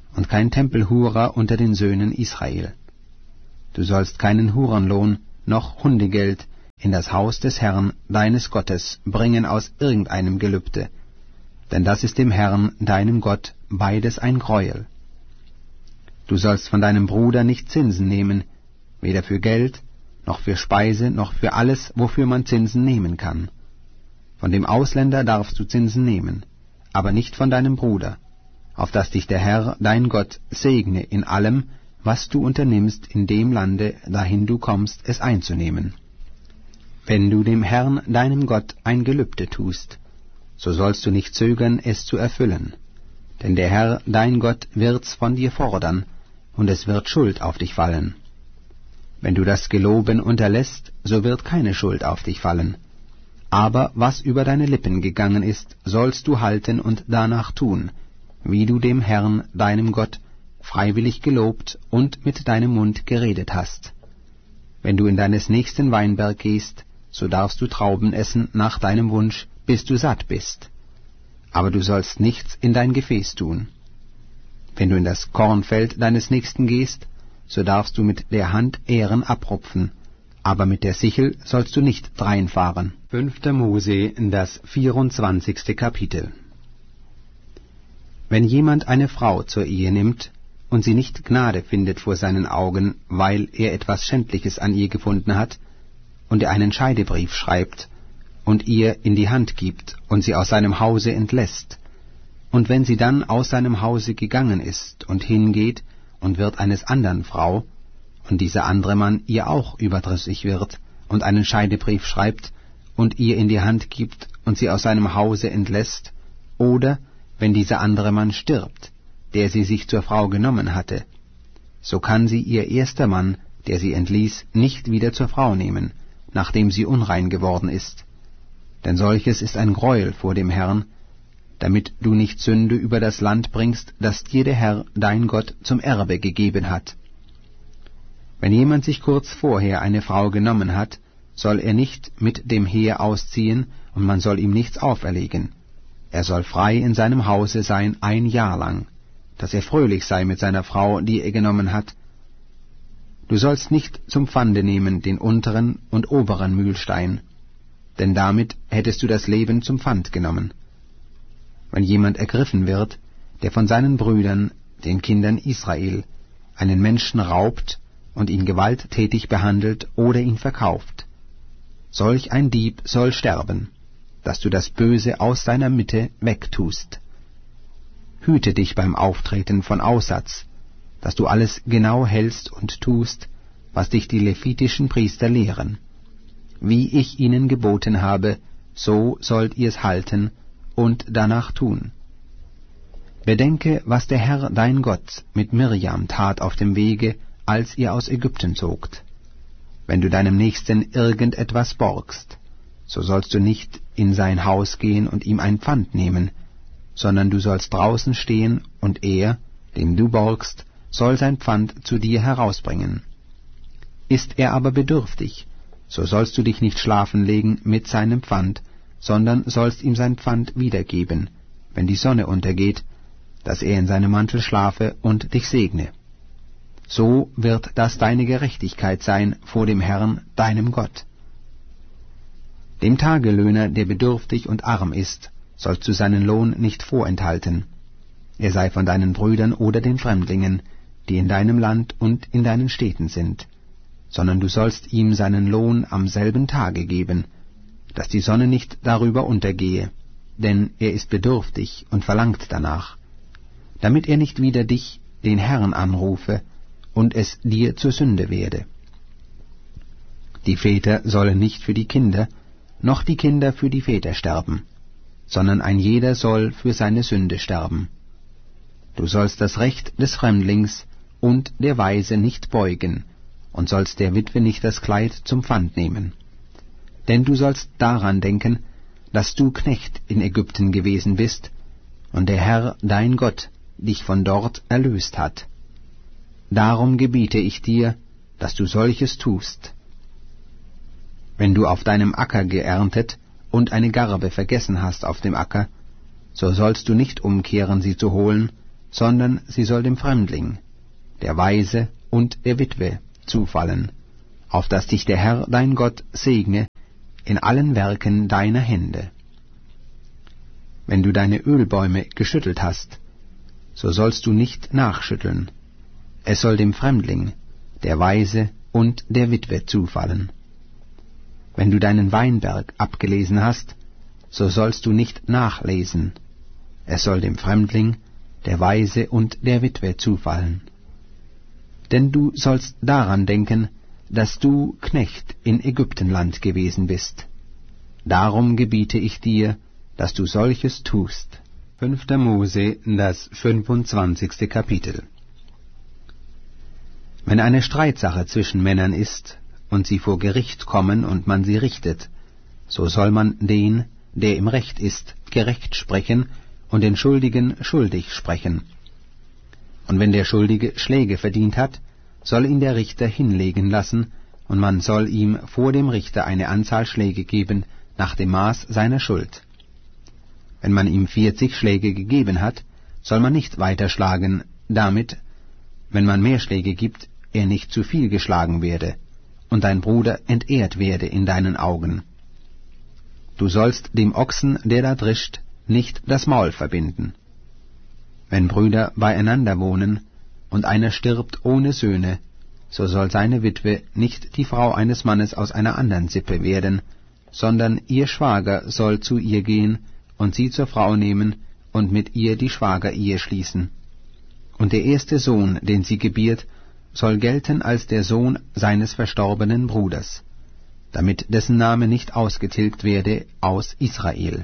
und kein Tempelhurer unter den Söhnen Israel. Du sollst keinen Hurenlohn noch Hundegeld in das Haus des Herrn, deines Gottes, bringen aus irgendeinem Gelübde, denn das ist dem Herrn, deinem Gott, beides ein Greuel. Du sollst von deinem Bruder nicht Zinsen nehmen, weder für Geld, noch für Speise, noch für alles, wofür man Zinsen nehmen kann. Von dem Ausländer darfst du Zinsen nehmen, aber nicht von deinem Bruder, auf dass dich der Herr, dein Gott, segne in allem, was du unternimmst in dem Lande, dahin du kommst, es einzunehmen. Wenn du dem Herrn, deinem Gott, ein Gelübde tust, so sollst du nicht zögern, es zu erfüllen. Denn der Herr, dein Gott, wird's von dir fordern, und es wird Schuld auf dich fallen. Wenn du das Geloben unterlässt, so wird keine Schuld auf dich fallen. Aber was über deine Lippen gegangen ist, sollst du halten und danach tun, wie du dem Herrn, deinem Gott, freiwillig gelobt und mit deinem Mund geredet hast. Wenn du in deines nächsten Weinberg gehst, so darfst du Trauben essen nach deinem Wunsch, bis du satt bist. Aber du sollst nichts in dein Gefäß tun. Wenn du in das Kornfeld deines Nächsten gehst, so darfst du mit der Hand Ähren abrupfen, aber mit der Sichel sollst du nicht dreinfahren. Fünfter Mose, das vierundzwanzigste Kapitel. Wenn jemand eine Frau zur Ehe nimmt und sie nicht Gnade findet vor seinen Augen, weil er etwas Schändliches an ihr gefunden hat, und er einen Scheidebrief schreibt und ihr in die Hand gibt und sie aus seinem Hause entlässt, und wenn sie dann aus seinem Hause gegangen ist und hingeht und wird eines andern Frau, und dieser andere Mann ihr auch überdrüssig wird und einen Scheidebrief schreibt und ihr in die Hand gibt und sie aus seinem Hause entlässt, oder wenn dieser andere Mann stirbt, der sie sich zur Frau genommen hatte, so kann sie ihr erster Mann, der sie entließ, nicht wieder zur Frau nehmen, nachdem sie unrein geworden ist. Denn solches ist ein Greuel vor dem Herrn, damit du nicht Sünde über das Land bringst, das dir der Herr, dein Gott, zum Erbe gegeben hat. Wenn jemand sich kurz vorher eine Frau genommen hat, soll er nicht mit dem Heer ausziehen, und man soll ihm nichts auferlegen. Er soll frei in seinem Hause sein ein Jahr lang, dass er fröhlich sei mit seiner Frau, die er genommen hat. Du sollst nicht zum Pfande nehmen den unteren und oberen Mühlstein, denn damit hättest du das Leben zum Pfand genommen. Wenn jemand ergriffen wird, der von seinen Brüdern, den Kindern Israel, einen Menschen raubt und ihn gewalttätig behandelt oder ihn verkauft, solch ein Dieb soll sterben, dass du das Böse aus deiner Mitte wegtust. Hüte dich beim Auftreten von Aussatz, dass du alles genau hältst und tust, was dich die levitischen Priester lehren. Wie ich ihnen geboten habe, so sollt ihr's halten und danach tun. Bedenke, was der Herr dein Gott mit Mirjam tat auf dem Wege, als ihr aus Ägypten zogt. Wenn du deinem Nächsten irgendetwas borgst, so sollst du nicht in sein Haus gehen und ihm ein Pfand nehmen, sondern du sollst draußen stehen, und er, dem du borgst, soll sein Pfand zu dir herausbringen. Ist er aber bedürftig, so sollst du dich nicht schlafen legen mit seinem Pfand, sondern sollst ihm sein Pfand wiedergeben, wenn die Sonne untergeht, dass er in seinem Mantel schlafe und dich segne. So wird das deine Gerechtigkeit sein vor dem Herrn, deinem Gott. Dem Tagelöhner, der bedürftig und arm ist, sollst du seinen Lohn nicht vorenthalten. Er sei von deinen Brüdern oder den Fremdlingen, die in deinem Land und in deinen Städten sind, sondern du sollst ihm seinen Lohn am selben Tage geben, dass die Sonne nicht darüber untergehe, denn er ist bedürftig und verlangt danach, damit er nicht wieder dich, den Herrn, anrufe und es dir zur Sünde werde. Die Väter sollen nicht für die Kinder, noch die Kinder für die Väter sterben, sondern ein jeder soll für seine Sünde sterben. Du sollst das Recht des Fremdlings und der Waise nicht beugen, und sollst der Witwe nicht das Kleid zum Pfand nehmen. Denn du sollst daran denken, dass du Knecht in Ägypten gewesen bist, und der Herr, dein Gott, dich von dort erlöst hat. Darum gebiete ich dir, dass du solches tust. Wenn du auf deinem Acker geerntet und eine Garbe vergessen hast auf dem Acker, so sollst du nicht umkehren, sie zu holen, sondern sie soll dem Fremdling, der Waise und der Witwe zufallen, auf dass dich der Herr dein Gott segne in allen Werken deiner Hände. Wenn du deine Ölbäume geschüttelt hast, so sollst du nicht nachschütteln. Es soll dem Fremdling, der Waise und der Witwe zufallen. Wenn du deinen Weinberg abgelesen hast, so sollst du nicht nachlesen. Es soll dem Fremdling, der Waise und der Witwe zufallen. Denn du sollst daran denken, dass du Knecht in Ägyptenland gewesen bist. Darum gebiete ich dir, dass du solches tust. fünfter Mose, das fünfundzwanzigste Kapitel. Wenn eine Streitsache zwischen Männern ist, und sie vor Gericht kommen und man sie richtet, so soll man den, der im Recht ist, gerecht sprechen und den Schuldigen schuldig sprechen. Und wenn der Schuldige Schläge verdient hat, soll ihn der Richter hinlegen lassen, und man soll ihm vor dem Richter eine Anzahl Schläge geben, nach dem Maß seiner Schuld. Wenn man ihm vierzig Schläge gegeben hat, soll man nicht weiter schlagen, damit, wenn man mehr Schläge gibt, er nicht zu viel geschlagen werde, und dein Bruder entehrt werde in deinen Augen. Du sollst dem Ochsen, der da drischt, nicht das Maul verbinden. Wenn Brüder beieinander wohnen, und einer stirbt ohne Söhne, so soll seine Witwe nicht die Frau eines Mannes aus einer anderen Sippe werden, sondern ihr Schwager soll zu ihr gehen und sie zur Frau nehmen und mit ihr die Schwagerehe schließen. Und der erste Sohn, den sie gebiert, soll gelten als der Sohn seines verstorbenen Bruders, damit dessen Name nicht ausgetilgt werde aus Israel.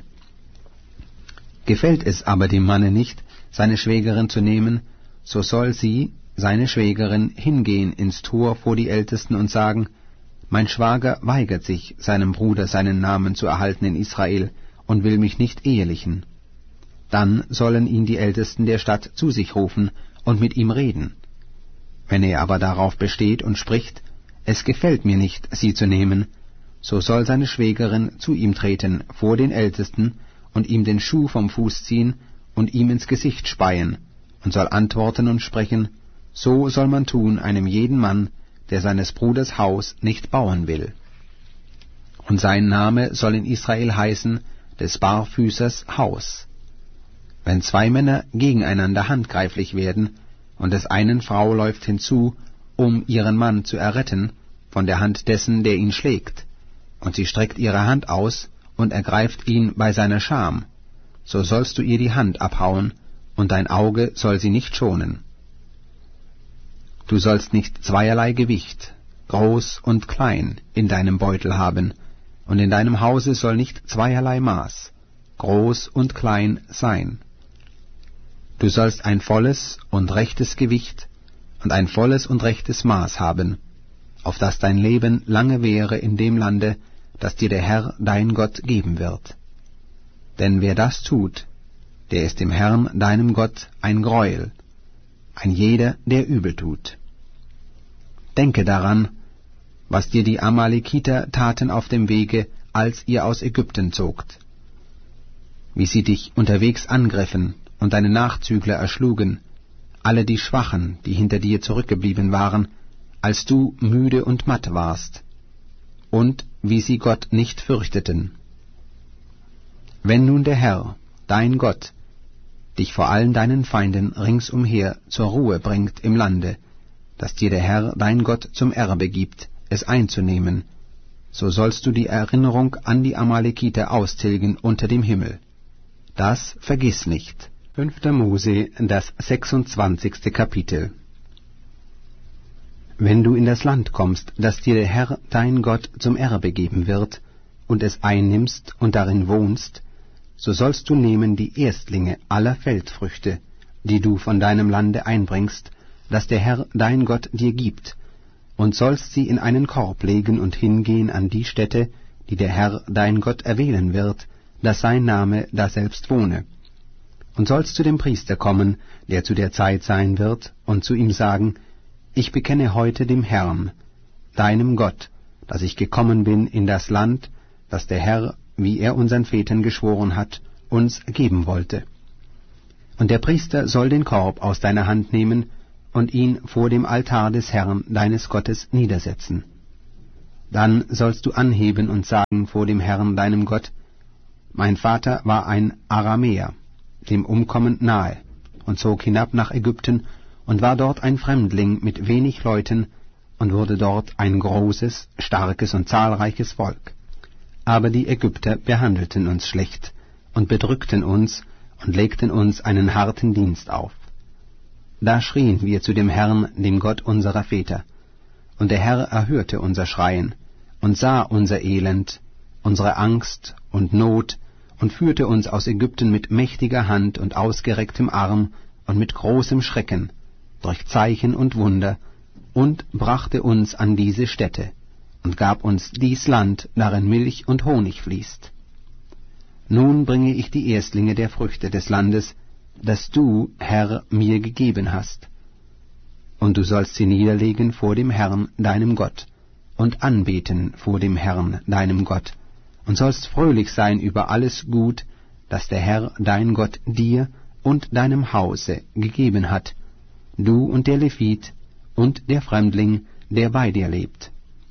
Gefällt es aber dem Manne nicht, seine Schwägerin zu nehmen, so soll sie, seine Schwägerin, hingehen ins Tor vor die Ältesten und sagen, mein Schwager weigert sich, seinem Bruder seinen Namen zu erhalten in Israel und will mich nicht ehelichen. Dann sollen ihn die Ältesten der Stadt zu sich rufen und mit ihm reden. Wenn er aber darauf besteht und spricht, es gefällt mir nicht, sie zu nehmen, so soll seine Schwägerin zu ihm treten vor den Ältesten und ihm den Schuh vom Fuß ziehen und ihm ins Gesicht speien und soll antworten und sprechen, so soll man tun einem jeden Mann, der seines Bruders Haus nicht bauen will. Und sein Name soll in Israel heißen, des Barfüßers Haus. Wenn zwei Männer gegeneinander handgreiflich werden, und des einen Frau läuft hinzu, um ihren Mann zu erretten, von der Hand dessen, der ihn schlägt, und sie streckt ihre Hand aus und ergreift ihn bei seiner Scham, so sollst du ihr die Hand abhauen, und dein Auge soll sie nicht schonen. Du sollst nicht zweierlei Gewicht, groß und klein, in deinem Beutel haben, und in deinem Hause soll nicht zweierlei Maß, groß und klein sein. Du sollst ein volles und rechtes Gewicht und ein volles und rechtes Maß haben, auf dass dein Leben lange währe in dem Lande, das dir der Herr dein Gott geben wird. Denn wer das tut, der ist dem Herrn deinem Gott ein Greuel, ein jeder, der übel tut. Denke daran, was dir die Amalekiter taten auf dem Wege, als ihr aus Ägypten zogt, wie sie dich unterwegs angriffen und deine Nachzügler erschlugen, alle die Schwachen, die hinter dir zurückgeblieben waren, als du müde und matt warst, und wie sie Gott nicht fürchteten. Wenn nun der Herr, dein Gott, dich vor allen deinen Feinden ringsumher zur Ruhe bringt im Lande, das dir der Herr, dein Gott, zum Erbe gibt, es einzunehmen, so sollst du die Erinnerung an die Amalekiter austilgen unter dem Himmel. Das vergiss nicht. fünfter Mose, das sechsundzwanzigste Kapitel. Wenn du in das Land kommst, das dir der Herr, dein Gott, zum Erbe geben wird, und es einnimmst und darin wohnst, so sollst du nehmen die Erstlinge aller Feldfrüchte, die du von deinem Lande einbringst, das der Herr, dein Gott, dir gibt, und sollst sie in einen Korb legen und hingehen an die Stätte, die der Herr, dein Gott, erwählen wird, dass sein Name daselbst wohne. Und sollst zu dem Priester kommen, der zu der Zeit sein wird, und zu ihm sagen, ich bekenne heute dem Herrn, deinem Gott, dass ich gekommen bin in das Land, das der Herr, wie er unseren Vätern geschworen hat, uns geben wollte. Und der Priester soll den Korb aus deiner Hand nehmen und ihn vor dem Altar des Herrn deines Gottes niedersetzen. Dann sollst du anheben und sagen vor dem Herrn deinem Gott: Mein Vater war ein Aramäer, dem Umkommen nahe, und zog hinab nach Ägypten und war dort ein Fremdling mit wenig Leuten und wurde dort ein großes, starkes und zahlreiches Volk. Aber die Ägypter behandelten uns schlecht und bedrückten uns und legten uns einen harten Dienst auf. Da schrien wir zu dem Herrn, dem Gott unserer Väter, und der Herr erhörte unser Schreien und sah unser Elend, unsere Angst und Not, und führte uns aus Ägypten mit mächtiger Hand und ausgerecktem Arm und mit großem Schrecken, durch Zeichen und Wunder, und brachte uns an diese Stätte, und gab uns dies Land, darin Milch und Honig fließt. Nun bringe ich die Erstlinge der Früchte des Landes, das du, Herr, mir gegeben hast. Und du sollst sie niederlegen vor dem Herrn, deinem Gott, und anbeten vor dem Herrn, deinem Gott, und sollst fröhlich sein über alles Gut, das der Herr, dein Gott, dir und deinem Hause gegeben hat, du und der Levit und der Fremdling, der bei dir lebt.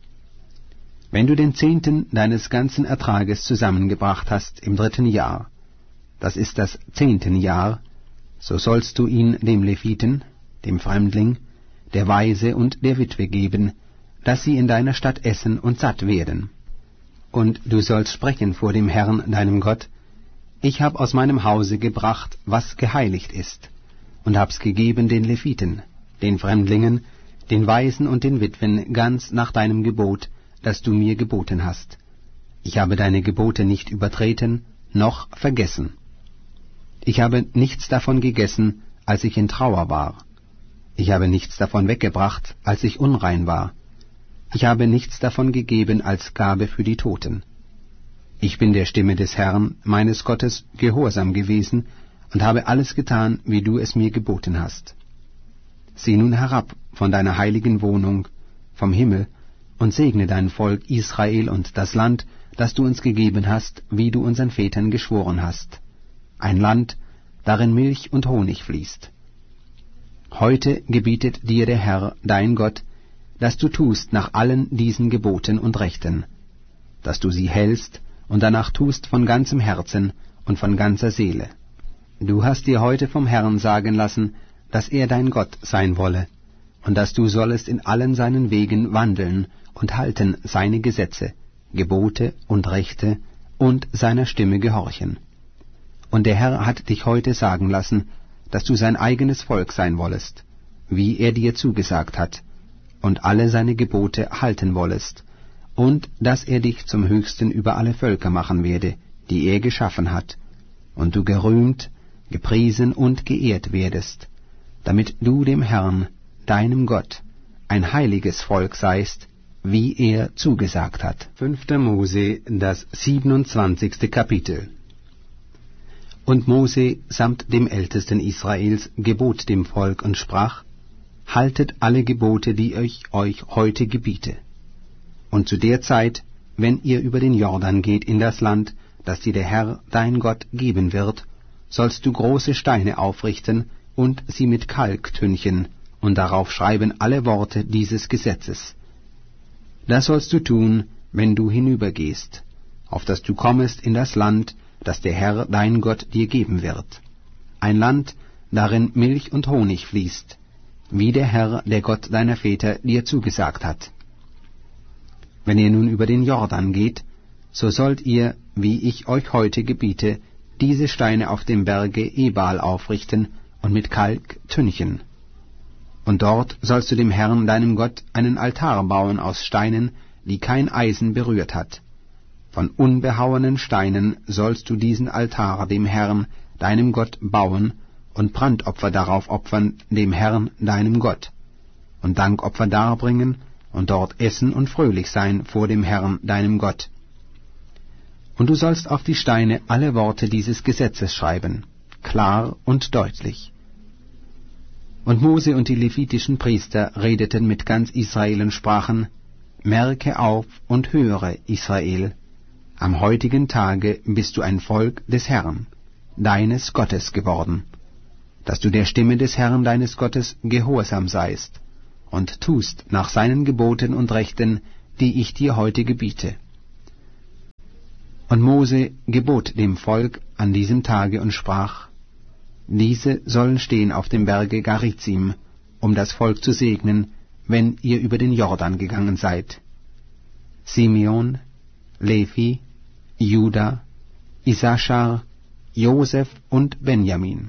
Wenn du den Zehnten deines ganzen Ertrages zusammengebracht hast im dritten Jahr, das ist das zehnten Jahr, so sollst du ihn dem Leviten, dem Fremdling, der Waise und der Witwe geben, dass sie in deiner Stadt essen und satt werden. Und du sollst sprechen vor dem Herrn, deinem Gott: Ich hab aus meinem Hause gebracht, was geheiligt ist, und hab's gegeben den Leviten, den Fremdlingen, den Waisen und den Witwen, ganz nach deinem Gebot, das du mir geboten hast. Ich habe deine Gebote nicht übertreten, noch vergessen. Ich habe nichts davon gegessen, als ich in Trauer war. Ich habe nichts davon weggebracht, als ich unrein war. Ich habe nichts davon gegeben als Gabe für die Toten. Ich bin der Stimme des Herrn, meines Gottes, gehorsam gewesen und habe alles getan, wie du es mir geboten hast. Sieh nun herab von deiner heiligen Wohnung, vom Himmel, und segne dein Volk Israel und das Land, das du uns gegeben hast, wie du unseren Vätern geschworen hast. Ein Land, darin Milch und Honig fließt. Heute gebietet dir der Herr, dein Gott, dass du tust nach allen diesen Geboten und Rechten, dass du sie hältst und danach tust von ganzem Herzen und von ganzer Seele. Du hast dir heute vom Herrn sagen lassen, dass er dein Gott sein wolle, und dass du sollest in allen seinen Wegen wandeln und halten seine Gesetze, Gebote und Rechte und seiner Stimme gehorchen. Und der Herr hat dich heute sagen lassen, dass du sein eigenes Volk sein wollest, wie er dir zugesagt hat, und alle seine Gebote halten wollest, und dass er dich zum Höchsten über alle Völker machen werde, die er geschaffen hat, und du gerühmt, gepriesen und geehrt werdest, damit du dem Herrn, deinem Gott, ein heiliges Volk seist, wie er zugesagt hat. Fünfter Mose, das siebenundzwanzigste Kapitel. Und Mose samt dem Ältesten Israels gebot dem Volk und sprach: Haltet alle Gebote, die ich euch heute gebiete. Und zu der Zeit, wenn ihr über den Jordan geht in das Land, das dir der Herr, dein Gott, geben wird, sollst du große Steine aufrichten und sie mit Kalk tünchen und darauf schreiben alle Worte dieses Gesetzes. Das sollst du tun, wenn du hinübergehst, auf dass du kommest in das Land, das der Herr, dein Gott, dir geben wird. Ein Land, darin Milch und Honig fließt, wie der Herr, der Gott deiner Väter, dir zugesagt hat. Wenn ihr nun über den Jordan geht, so sollt ihr, wie ich euch heute gebiete, diese Steine auf dem Berge Ebal aufrichten und mit Kalk tünchen. Und dort sollst du dem Herrn, deinem Gott, einen Altar bauen aus Steinen, die kein Eisen berührt hat. Von unbehauenen Steinen sollst du diesen Altar dem Herrn, deinem Gott, bauen und Brandopfer darauf opfern dem Herrn, deinem Gott, und Dankopfer darbringen und dort essen und fröhlich sein vor dem Herrn, deinem Gott. Und du sollst auf die Steine alle Worte dieses Gesetzes schreiben, klar und deutlich. Und Mose und die levitischen Priester redeten mit ganz Israel und sprachen: Merke auf und höre, Israel, am heutigen Tage bist du ein Volk des Herrn, deines Gottes geworden. dass du der Stimme des Herrn deines Gottes gehorsam seist und tust nach seinen Geboten und Rechten, die ich dir heute gebiete. Und Mose gebot dem Volk an diesem Tage und sprach: Diese sollen stehen auf dem Berge Garizim, um das Volk zu segnen, wenn ihr über den Jordan gegangen seid. Simeon, Levi, Juda, Issachar, Joseph und Benjamin.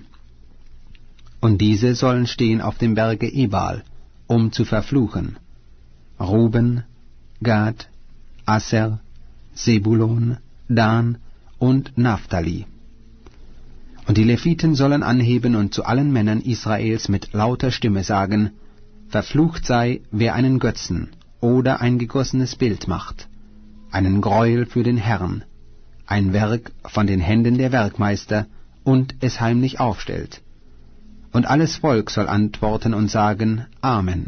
Und diese sollen stehen auf dem Berge Ebal, um zu verfluchen: Ruben, Gad, Aser, Sebulon, Dan und Naphtali. Und die Leviten sollen anheben und zu allen Männern Israels mit lauter Stimme sagen: Verflucht sei, wer einen Götzen oder ein gegossenes Bild macht, einen Greuel für den Herrn, ein Werk von den Händen der Werkmeister, und es heimlich aufstellt. Und alles Volk soll antworten und sagen: Amen.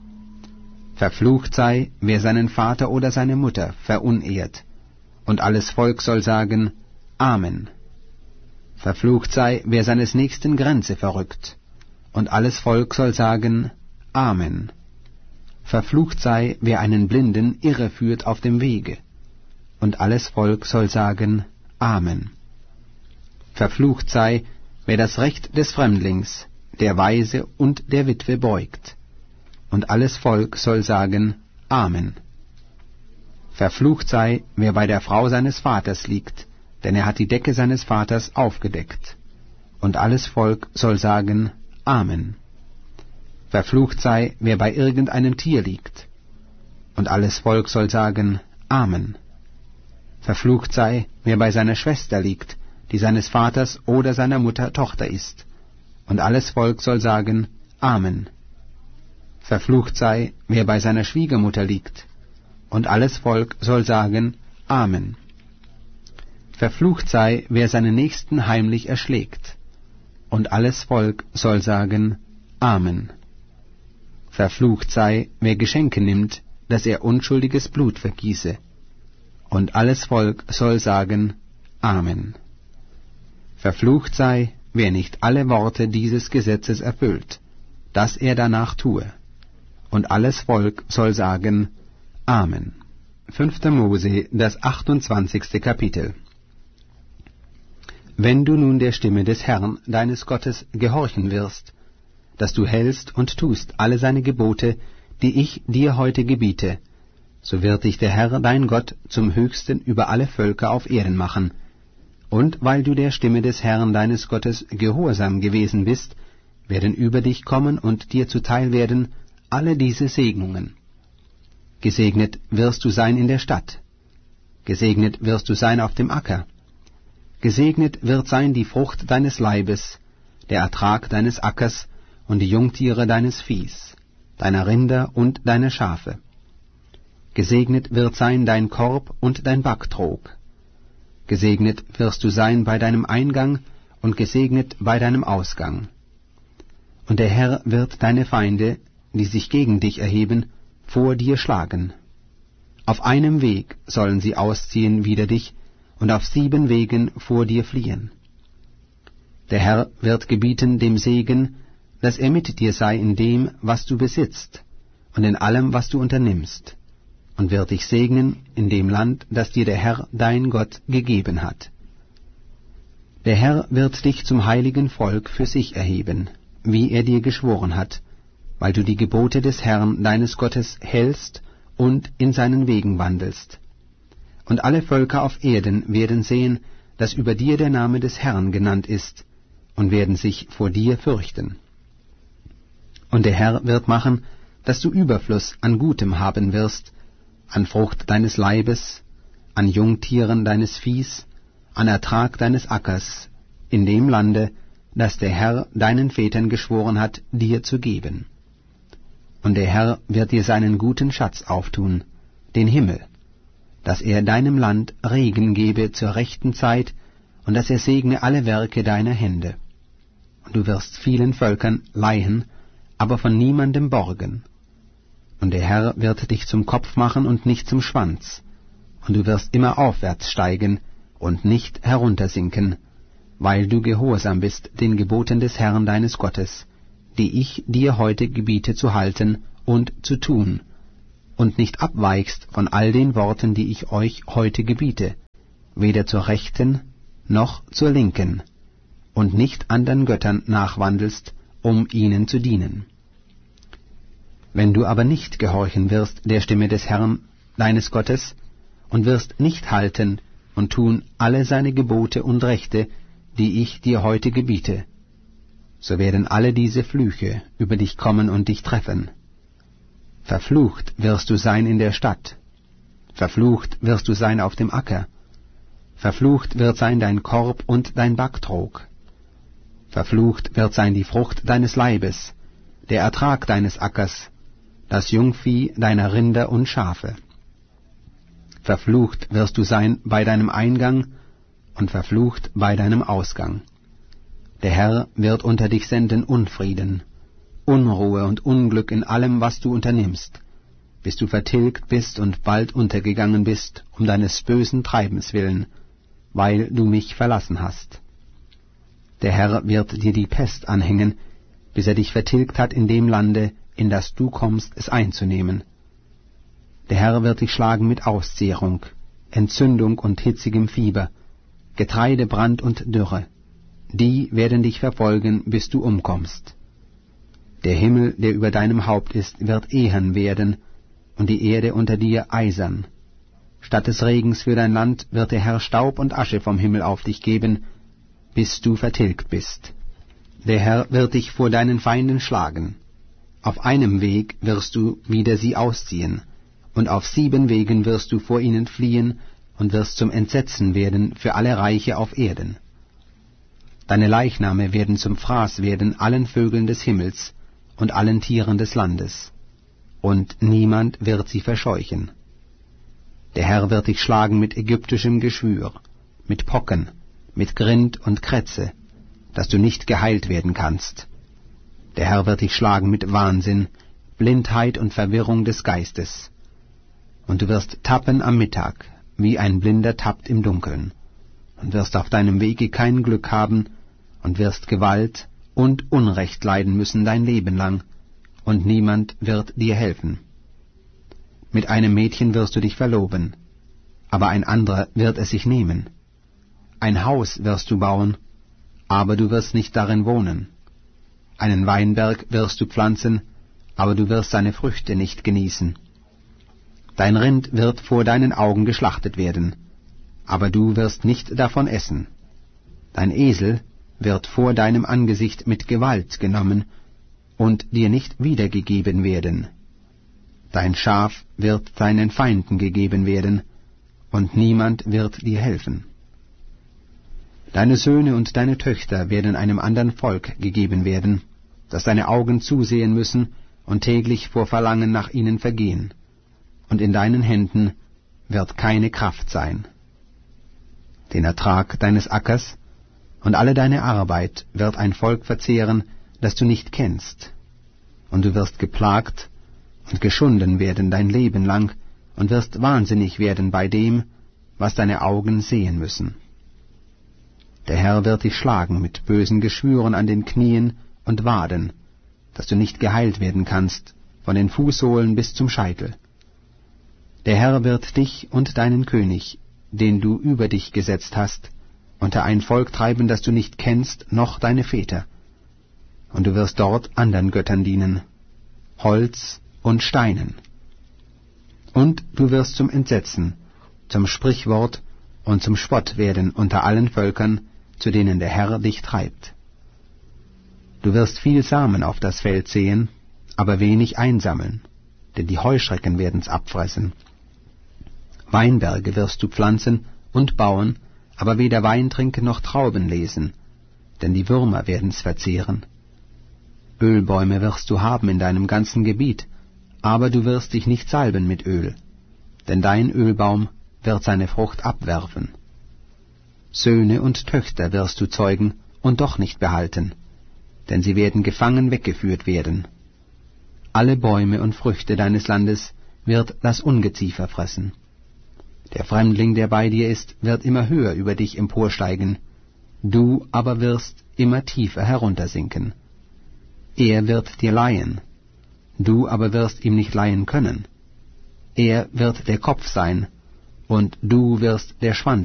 Verflucht sei, wer seinen Vater oder seine Mutter verunehrt. Und alles Volk soll sagen: Amen. Verflucht sei, wer seines Nächsten Grenze verrückt. Und alles Volk soll sagen: Amen. Verflucht sei, wer einen Blinden irreführt auf dem Wege. Und alles Volk soll sagen: Amen. Verflucht sei, wer das Recht des Fremdlings, der Waise und der Witwe beugt. Und alles Volk soll sagen: Amen. Verflucht sei, wer bei der Frau seines Vaters liegt, denn er hat die Decke seines Vaters aufgedeckt. Und alles Volk soll sagen: Amen. Verflucht sei, wer bei irgendeinem Tier liegt. Und alles Volk soll sagen: Amen. Verflucht sei, wer bei seiner Schwester liegt, die seines Vaters oder seiner Mutter Tochter ist. Und alles Volk soll sagen: Amen. Verflucht sei, wer bei seiner Schwiegermutter liegt. Und alles Volk soll sagen: Amen. Verflucht sei, wer seinen Nächsten heimlich erschlägt. Und alles Volk soll sagen: Amen. Verflucht sei, wer Geschenke nimmt, dass er unschuldiges Blut vergieße. Und alles Volk soll sagen: Amen. Verflucht sei, wer nicht alle Worte dieses Gesetzes erfüllt, dass er danach tue. Und alles Volk soll sagen: Amen. fünfter Mose, das achtundzwanzigste Kapitel. Wenn du nun der Stimme des Herrn, deines Gottes, gehorchen wirst, dass du hältst und tust alle seine Gebote, die ich dir heute gebiete, so wird dich der Herr, dein Gott, zum Höchsten über alle Völker auf Erden machen. Und weil du der Stimme des Herrn, deines Gottes, gehorsam gewesen bist, werden über dich kommen und dir zuteil werden alle diese Segnungen. Gesegnet wirst du sein in der Stadt. Gesegnet wirst du sein auf dem Acker. Gesegnet wird sein die Frucht deines Leibes, der Ertrag deines Ackers und die Jungtiere deines Viehs, deiner Rinder und deiner Schafe. Gesegnet wird sein dein Korb und dein Backtrog. Gesegnet wirst du sein bei deinem Eingang und gesegnet bei deinem Ausgang. Und der Herr wird deine Feinde, die sich gegen dich erheben, vor dir schlagen. Auf einem Weg sollen sie ausziehen wider dich, und auf sieben Wegen vor dir fliehen. Der Herr wird gebieten dem Segen, dass er mit dir sei in dem, was du besitzt, und in allem, was du unternimmst, und wird dich segnen in dem Land, das dir der Herr, dein Gott, gegeben hat. Der Herr wird dich zum heiligen Volk für sich erheben, wie er dir geschworen hat, weil du die Gebote des Herrn, deines Gottes, hältst und in seinen Wegen wandelst. Und alle Völker auf Erden werden sehen, dass über dir der Name des Herrn genannt ist, und werden sich vor dir fürchten. Und der Herr wird machen, dass du Überfluss an Gutem haben wirst, an Frucht deines Leibes, an Jungtieren deines Viehs, an Ertrag deines Ackers, in dem Lande, das der Herr deinen Vätern geschworen hat, dir zu geben. Und der Herr wird dir seinen guten Schatz auftun, den Himmel, dass er deinem Land Regen gebe zur rechten Zeit, und dass er segne alle Werke deiner Hände. Und du wirst vielen Völkern leihen, aber von niemandem borgen. Und der Herr wird dich zum Kopf machen und nicht zum Schwanz, und du wirst immer aufwärts steigen und nicht heruntersinken, weil du gehorsam bist den Geboten des Herrn deines Gottes, die ich dir heute gebiete zu halten und zu tun, und nicht abweichst von all den Worten, die ich euch heute gebiete, weder zur Rechten noch zur Linken, und nicht andern Göttern nachwandelst, um ihnen zu dienen. Wenn du aber nicht gehorchen wirst der Stimme des Herrn deines Gottes, und wirst nicht halten und tun alle seine Gebote und Rechte, die ich dir heute gebiete, so werden alle diese Flüche über dich kommen und dich treffen. Verflucht wirst du sein in der Stadt, verflucht wirst du sein auf dem Acker, verflucht wird sein dein Korb und dein Backtrog, verflucht wird sein die Frucht deines Leibes, der Ertrag deines Ackers, das Jungvieh deiner Rinder und Schafe. Verflucht wirst du sein bei deinem Eingang und verflucht bei deinem Ausgang. Der Herr wird unter dich senden Unfrieden, Unruhe und Unglück in allem, was du unternimmst, bis du vertilgt bist und bald untergegangen bist, um deines bösen Treibens willen, weil du mich verlassen hast. Der Herr wird dir die Pest anhängen, bis er dich vertilgt hat in dem Lande, in das du kommst, es einzunehmen. Der Herr wird dich schlagen mit Auszehrung, Entzündung und hitzigem Fieber, Getreidebrand und Dürre. Die werden dich verfolgen, bis du umkommst. Der Himmel, der über deinem Haupt ist, wird ehern werden, und die Erde unter dir eisern. Statt des Regens für dein Land wird der Herr Staub und Asche vom Himmel auf dich geben, bis du vertilgt bist. Der Herr wird dich vor deinen Feinden schlagen. Auf einem Weg wirst du wider sie ausziehen, und auf sieben Wegen wirst du vor ihnen fliehen und wirst zum Entsetzen werden für alle Reiche auf Erden. Deine Leichname werden zum Fraß werden allen Vögeln des Himmels und allen Tieren des Landes, und niemand wird sie verscheuchen. Der Herr wird dich schlagen mit ägyptischem Geschwür, mit Pocken, mit Grind und Krätze, dass du nicht geheilt werden kannst. Der Herr wird dich schlagen mit Wahnsinn, Blindheit und Verwirrung des Geistes. Und du wirst tappen am Mittag, wie ein Blinder tappt im Dunkeln, und wirst auf deinem Wege kein Glück haben, und wirst Gewalt und Unrecht leiden müssen dein Leben lang, und niemand wird dir helfen. Mit einem Mädchen wirst du dich verloben, aber ein anderer wird es sich nehmen. Ein Haus wirst du bauen, aber du wirst nicht darin wohnen. Einen Weinberg wirst du pflanzen, aber du wirst seine Früchte nicht genießen. Dein Rind wird vor deinen Augen geschlachtet werden, aber du wirst nicht davon essen. Dein Esel wird vor deinem Angesicht mit Gewalt genommen und dir nicht wiedergegeben werden. Dein Schaf wird deinen Feinden gegeben werden, und niemand wird dir helfen. Deine Söhne und deine Töchter werden einem anderen Volk gegeben werden, dass deine Augen zusehen müssen und täglich vor Verlangen nach ihnen vergehen, und in deinen Händen wird keine Kraft sein. Den Ertrag deines Ackers und alle deine Arbeit wird ein Volk verzehren, das du nicht kennst, und du wirst geplagt und geschunden werden dein Leben lang und wirst wahnsinnig werden bei dem, was deine Augen sehen müssen. Der Herr wird dich schlagen mit bösen Geschwüren an den Knien und Waden, dass du nicht geheilt werden kannst, von den Fußsohlen bis zum Scheitel. Der Herr wird dich und deinen König, den du über dich gesetzt hast, unter ein Volk treiben, das du nicht kennst, noch deine Väter. Und du wirst dort andern Göttern dienen, Holz und Steinen. Und du wirst zum Entsetzen, zum Sprichwort und zum Spott werden unter allen Völkern, zu denen der Herr dich treibt. Du wirst viel Samen auf das Feld säen, aber wenig einsammeln, denn die Heuschrecken werden's abfressen. Weinberge wirst du pflanzen und bauen, aber weder Wein trinken noch Trauben lesen, denn die Würmer werden's verzehren. Ölbäume wirst du haben in deinem ganzen Gebiet, aber du wirst dich nicht salben mit Öl, denn dein Ölbaum wird seine Frucht abwerfen. Söhne und Töchter wirst du zeugen und doch nicht behalten, denn sie werden gefangen weggeführt werden. Alle Bäume und Früchte deines Landes wird das Ungeziefer fressen. Der Fremdling, der bei dir ist, wird immer höher über dich emporsteigen, du aber wirst immer tiefer heruntersinken. Er wird dir leihen, du aber wirst ihm nicht leihen können. Er wird der Kopf sein, und du wirst der Schwanz